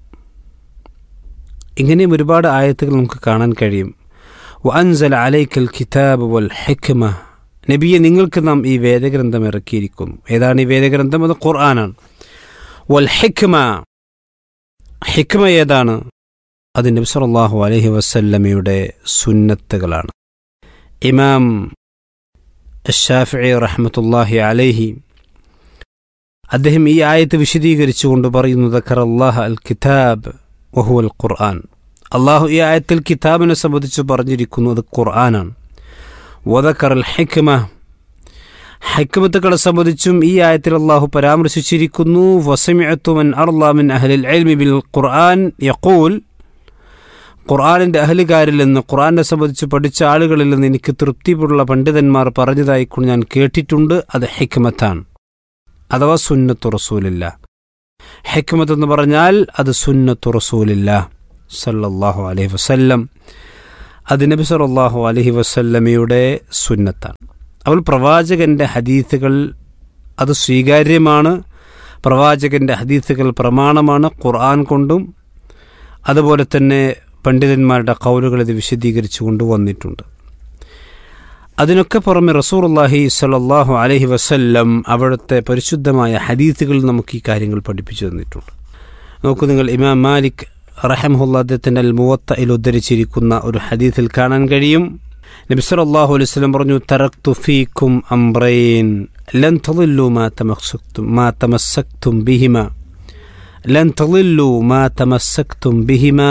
ഇങ്ങനെയും ഒരുപാട് ആയത്തുകൾ നമുക്ക് കാണാൻ കഴിയും. വഅൻസല അലൈക്കൽ കിതാബ വൽ ഹിക്മ, നബിയെ നിങ്ങൾക്ക് നാം ഈ വേദഗ്രന്ഥം ഇറക്കിയിരിക്കുന്നു. ഏതാണ് ഈ വേദഗ്രന്ഥം? അത് ഖുർആനാണ്. വൽ ഹിക്മ, ഹിക്മ ഏതാണ്? അത് നബി സല്ലല്ലാഹു അലൈഹി വസല്ലമയുടെ സുന്നത്തുകളാണ്. ഇമാം അശ്ശാഫിഈ റഹ്മത്തുള്ളാഹി അലൈഹി അദ്ദേഹം ഈ ആയത്ത് വിശദീകരിച്ചുകൊണ്ട് പറയുന്നു, ദക്കറല്ലാഹ അൽ കിതാബ് വഹുവൽ ഖുർആൻ. അള്ളാഹു ഈ ആയത്തിൽ കിതാബിനെ സംബന്ധിച്ച് പറഞ്ഞിരിക്കുന്നു, അത് ഖുർആനാണ്. വദക്കറൽ ഹിക്മ, ഹിക്മത്തുകളെ സംബന്ധിച്ചും ഈ ആയത്തിൽ അള്ളാഹു പരാമർശിച്ചിരിക്കുന്നു. വസമിഅതു മൻ അർളാ മിൻ അഹ്ലിൽ ഇൽമി ബിൽ ഖുർആൻ യഖൂൽ, ഖുർആനിൻ്റെ അഹ്ലുകാരിൽ നിന്ന്, ഖുർആനെ സംബന്ധിച്ച് പഠിച്ച ആളുകളിൽ നിന്ന് എനിക്ക് തൃപ്തിയുള്ള പണ്ഡിതന്മാർ പറഞ്ഞതായിക്കൊണ്ട് ഞാൻ കേട്ടിട്ടുണ്ട്, അത് ഹിക്മത്താണ്. അഥവാ സുന്നത്തു റസൂലില്ല. ഹിക്മത്ത് എന്ന് പറഞ്ഞാൽ അത് സുന്നത്തു റസൂലില്ല സല്ലല്ലാഹു അലൈഹി വസല്ലം. അത് നബി സല്ലല്ലാഹു അലൈഹി വസല്ലമയുടെ സുന്നത്താണ്. അവൾ പ്രവാചകൻ്റെ ഹദീസുകൾ അത് സ്വീകാര്യമാണ്. പ്രവാചകൻ്റെ ഹദീസുകൾ പ്രമാണമാണ് ഖുർആൻ കൊണ്ടും. അതുപോലെ തന്നെ പണ്ഡിതന്മാരുടെ ഖൗലുകൾ ഇത് വിശദീകരിച്ചു കൊണ്ടുവന്നിട്ടുണ്ട്. അതിനൊക്കെ പുറമെ റസൂലുള്ളാഹി സ്വല്ലല്ലാഹു അലൈഹി വസല്ലം അവിടുത്തെ പരിശുദ്ധമായ ഹദീസുകൾ നമുക്ക് ഈ കാര്യങ്ങൾ പഠിപ്പിച്ചു തന്നിട്ടുണ്ട്. നോക്കൂ നിങ്ങൾ, ഇമാം മാലിക് റഹിമഹുല്ലാഹ് അദ്ദേഹത്തിൻ്റെ അൽ മുവത്തയിൽ ഉദ്ധരിച്ചിരിക്കുന്ന ഒരു ഹദീസിൽ കാണാൻ കഴിയും, നബി സല്ലല്ലാഹു അലൈഹി വസല്ലം പറഞ്ഞു, തറക്തു ഫീക്കും അംറൈൻ ലൻ തളില്ലു മാ തമസ്സക്തും മാ തമസ്സക്തും ബിഹിമാ ലൻ തളില്ലു മാ തമസ്സക്തും ബിഹിമാ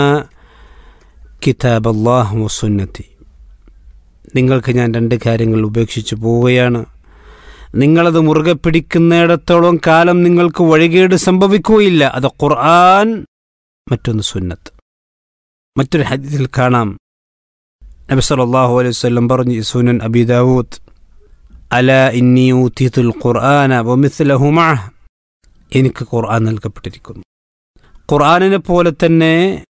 കിതാബല്ലാഹി വസുന്നതി. നിങ്ങൾക്ക് ഞാൻ രണ്ട് കാര്യങ്ങൾ ഉപേക്ഷിച്ചു പോവുകയാണ്. നിങ്ങളത് മുറുകെ പിടിക്കുന്നിടത്തോളം കാലം നിങ്ങൾക്ക് വഴികേട് സംഭവിക്കുകയില്ല. അത് ഖുർആൻ, മറ്റൊന്ന് സുന്നത്ത്. മറ്റൊരു ഹദീസിൽ കാണാം, നബി സല്ലല്ലാഹു അലൈഹി വസല്ലം പറഞ്ഞു, സുനൻ അബീ ദാവൂദ്, അലാ ഇന്നി ഊതീതുൽ ഖുർആന വമിസ്ലഹു മഅഹ്, എനിക്ക് ഖുർആൻ നൽകപ്പെട്ടിരിക്കുന്നു. ഖുർആനിനെ പോലെ തന്നെ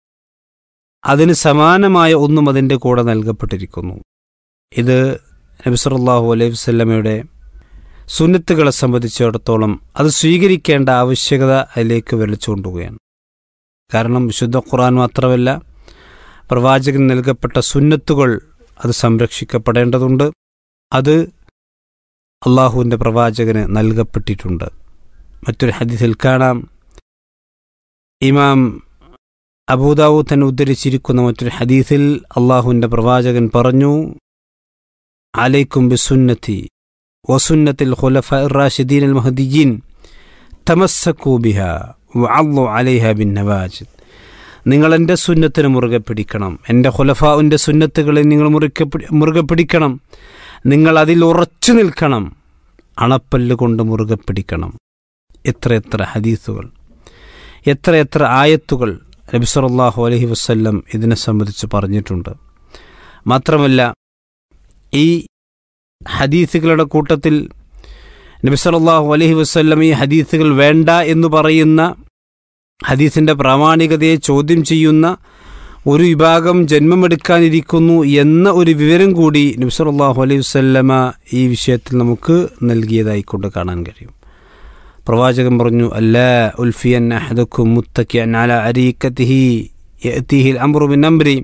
അതിന് സമാനമായ ഒന്നും അതിൻ്റെ കൂടെ നൽകപ്പെട്ടിരിക്കുന്നു. ഇത് നബി സല്ലല്ലാഹു അലൈഹി വസല്ലമയുടെ സുന്നത്തുകളെ സംബന്ധിച്ചിടത്തോളം അത് സ്വീകരിക്കേണ്ട ആവശ്യകത അതിലേക്ക് വിളിച്ചുകൊണ്ടുകയാണ്. കാരണം വിശുദ്ധ ഖുർആൻ മാത്രമല്ല, പ്രവാചകൻ നൽകപ്പെട്ട സുന്നത്തുകൾ അത് സംരക്ഷിക്കപ്പെടേണ്ടതുണ്ട്. അത് അള്ളാഹുവിൻ്റെ പ്രവാചകന് നൽകപ്പെട്ടിട്ടുണ്ട്. മറ്റൊരു ഹദീസിൽ കാണാം, ഇമാം അബൂദാവൂദ് തന്നെ ഉദ്ധരിച്ചിരിക്കുന്ന മറ്റൊരു ഹദീസിൽ അള്ളാഹുവിൻ്റെ പ്രവാചകൻ പറഞ്ഞു, അലൈക്കും ബിസുന്നതി വസുന്നത്തിൽ ഖുലഫാഇർ റാഷിദീൻ അൽ മഹ്ദിയീൻ തമസ്സകൂ ബിഹാ വഅള്ളു അലൈഹാ ബിന്നവാജിദ്. നിങ്ങൾ എൻ്റെ സുന്നത്തിന് മുറുകെ പിടിക്കണം, എൻ്റെ ഖുലഫാഉൻ്റെ സുന്നത്തുകളെ നിങ്ങൾ മുറുകെ മുറുകെ പിടിക്കണം, നിങ്ങൾ അതിൽ ഉറച്ചു നിൽക്കണം, അണപ്പല്ല് കൊണ്ട് മുറുകെ പിടിക്കണം. എത്രയെത്ര ഹദീസുകൾ, എത്രയെത്ര ആയത്തുകൾ നബി സല്ലല്ലാഹു അലൈഹി വസല്ലം ഇതിനെ സംബന്ധിച്ച് പറഞ്ഞിട്ടുണ്ട്. മാത്രമല്ല, ഈ ഹദീസുകളുടെ കൂട്ടത്തിൽ നബി സല്ലല്ലാഹു അലൈഹി വസല്ലം ഈ ഹദീസുകൾ വേണ്ട എന്ന് പറയുന്ന, ഹദീസിൻ്റെ പ്രാമാണികതയെ ചോദ്യം ചെയ്യുന്ന ഒരു വിഭാഗം ജന്മമെടുക്കാനിരിക്കുന്നു എന്ന ഒരു വിവരം കൂടി നബി സല്ലല്ലാഹു അലൈഹി വസല്ലമ ഈ വിഷയത്തിൽ നമുക്ക് നൽകിയതായിക്കൊണ്ട് കാണാൻ കഴിയും. പ്രവാചകൻ പറഞ്ഞു, അല്ലാ ഉൽഫിയൻ അഹദുക്കും മുത്തക്കിഅൻ അലാ അരീക്കതിഹി യഅതിഹിൽ അംറു മിൻ അംരി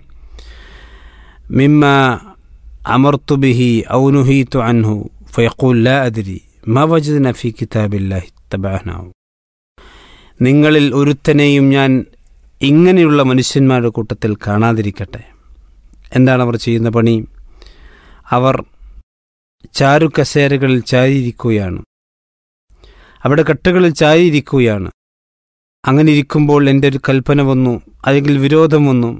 മിമ്മാ അമർതു ബിഹി ഔ നുഹീതു അൻഹു ഫയഖൂൽ ലാ അദ്രി മാ വജദ്നാ ഫീ കിതാബില്ലാഹി തബഅനാഹു. നിങ്ങളിൽ ഒരുത്തനെയും ഞാൻ ഇങ്ങനെയുള്ള മനുഷ്യന്മാരുടെ കൂട്ടത്തിൽ കാണാതിരിക്കട്ടെ. എന്താണ് അവർ ചെയ്യുന്ന പണി? അവർ ചാരുകസേരകളിൽ ചാരിയിരിക്കുകയാണ്, അവിടെ കട്ടുകളിൽ ചാരിയിരിക്കുകയാണ്. അങ്ങനെ ഇരിക്കുമ്പോൾ എൻ്റെ ഒരു കൽപ്പന വന്നു, അല്ലെങ്കിൽ വിരോധം വന്നു.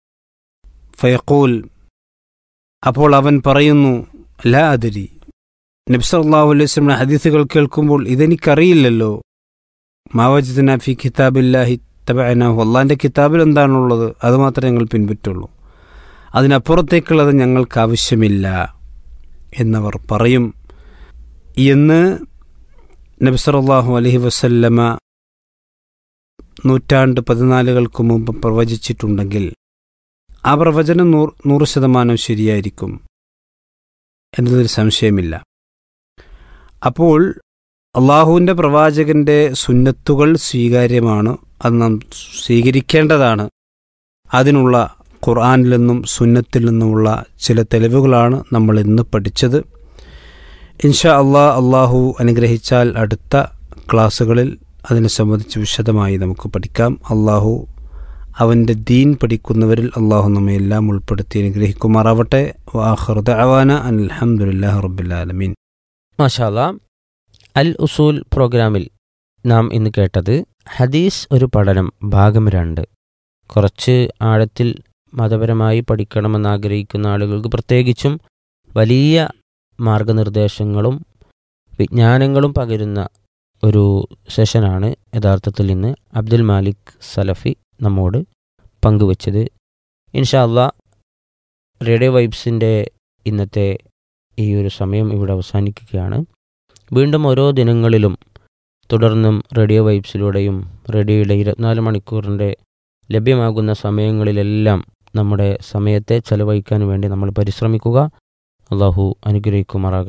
ഫയഖൂൽ, അപ്പോൾ അവൻ പറയുന്നു, ലാ അദ്രി. നബി സല്ലല്ലാഹു അലൈഹി വസല്ലം ഹദീസുകൾ കേൾക്കുമ്പോൾ ഇതെനിക്കറിയില്ലല്ലോ. മാ വജദ്നാ ഫീ കിതാബില്ലാഹി തബഅനാഹു, അല്ലാഹുവിൻ്റെ കിതാബിൽ എന്താണുള്ളത് അത് മാത്രമേ ഞങ്ങൾ പിൻപറ്റുള്ളൂ, അതിനപ്പുറത്തേക്കുള്ളത് ഞങ്ങൾക്ക് ആവശ്യമില്ല എന്നവർ പറയും എന്ന് നബി സല്ലല്ലാഹു അലൈഹി വസല്ലമ നൂറ്റാണ്ട് പതിനാലുകൾക്ക് മുമ്പ് പ്രവചിച്ചിട്ടുണ്ടെങ്കിൽ ആ പ്രവചനം നൂറ് നൂറ് ശതമാനം ശരിയായിരിക്കും എന്നതിൽ സംശയമില്ല. അപ്പോൾ അള്ളാഹുവിൻ്റെ പ്രവാചകൻ്റെ സുന്നത്തുകൾ സ്വീകാര്യമാണ്, അത് നാം സ്വീകരിക്കേണ്ടതാണ്. അതിനുള്ള ഖുർആനിൽ നിന്നും സുന്നത്തിൽ നിന്നുമുള്ള ചില തെളിവുകളാണ് നമ്മൾ ഇന്ന് പഠിച്ചത്. ഇൻഷാ അള്ളാഹ് അള്ളാഹു അനുഗ്രഹിച്ചാൽ അടുത്ത ക്ലാസ്സുകളിൽ അതിനെ സംബന്ധിച്ച് വിശദമായി നമുക്ക് പഠിക്കാം. അള്ളാഹു അവൻ്റെ ദീൻ പഠിക്കുന്നവരിൽ അള്ളാഹു നമ്മെ എല്ലാം ഉൾപ്പെടുത്തി അനുഗ്രഹിക്കുമാറാവട്ടെ. വആഖിറു ദഅവാന അനിൽ ഹംദുലില്ലാഹി റബ്ബിൽ ആലമീൻ. മാഷാ അല്ലാഹ്. അൽ ഉസൂൽ പ്രോഗ്രാമിൽ നാം ഇന്ന് കേട്ടത് ഹദീസ് ഒരു പഠനം ഭാഗം രണ്ട്. കുറച്ച് ആഴത്തിൽ മതപരമായി പഠിക്കണമെന്ന് ആഗ്രഹിക്കുന്ന ആളുകൾക്ക് പ്രത്യേകിച്ചും വലിയ മാർഗനിർദ്ദേശങ്ങളും വിജ്ഞാനങ്ങളും പകരുന്ന ഒരു സെഷനാണ് യഥാർത്ഥത്തിൽ ഇന്ന് അബ്ദുൽ മാലിക് സലഫി നമ്മോട് പങ്കുവച്ചത്. ഇൻഷാ അല്ലാഹ് റേഡിയോ വൈബ്സിൻ്റെ ഇന്നത്തെ ഈ ഒരു സമയം ഇവിടെ അവസാനിക്കുകയാണ്. വീണ്ടും ഓരോ ദിനങ്ങളിലും തുടർന്നും റേഡിയോ വൈബ്സിലൂടെയും റേഡിയോയുടെ ഇരുപത്തിനാല് മണിക്കൂറിൻ്റെ ലഭ്യമാകുന്ന സമയങ്ങളിലെല്ലാം നമ്മുടെ സമയത്തെ ചെലവഴിക്കാൻ വേണ്ടി നമ്മൾ പരിശ്രമിക്കുക. അള്ളാഹു അനുഗ്രഹിക്കുമാറാകട്ടെ.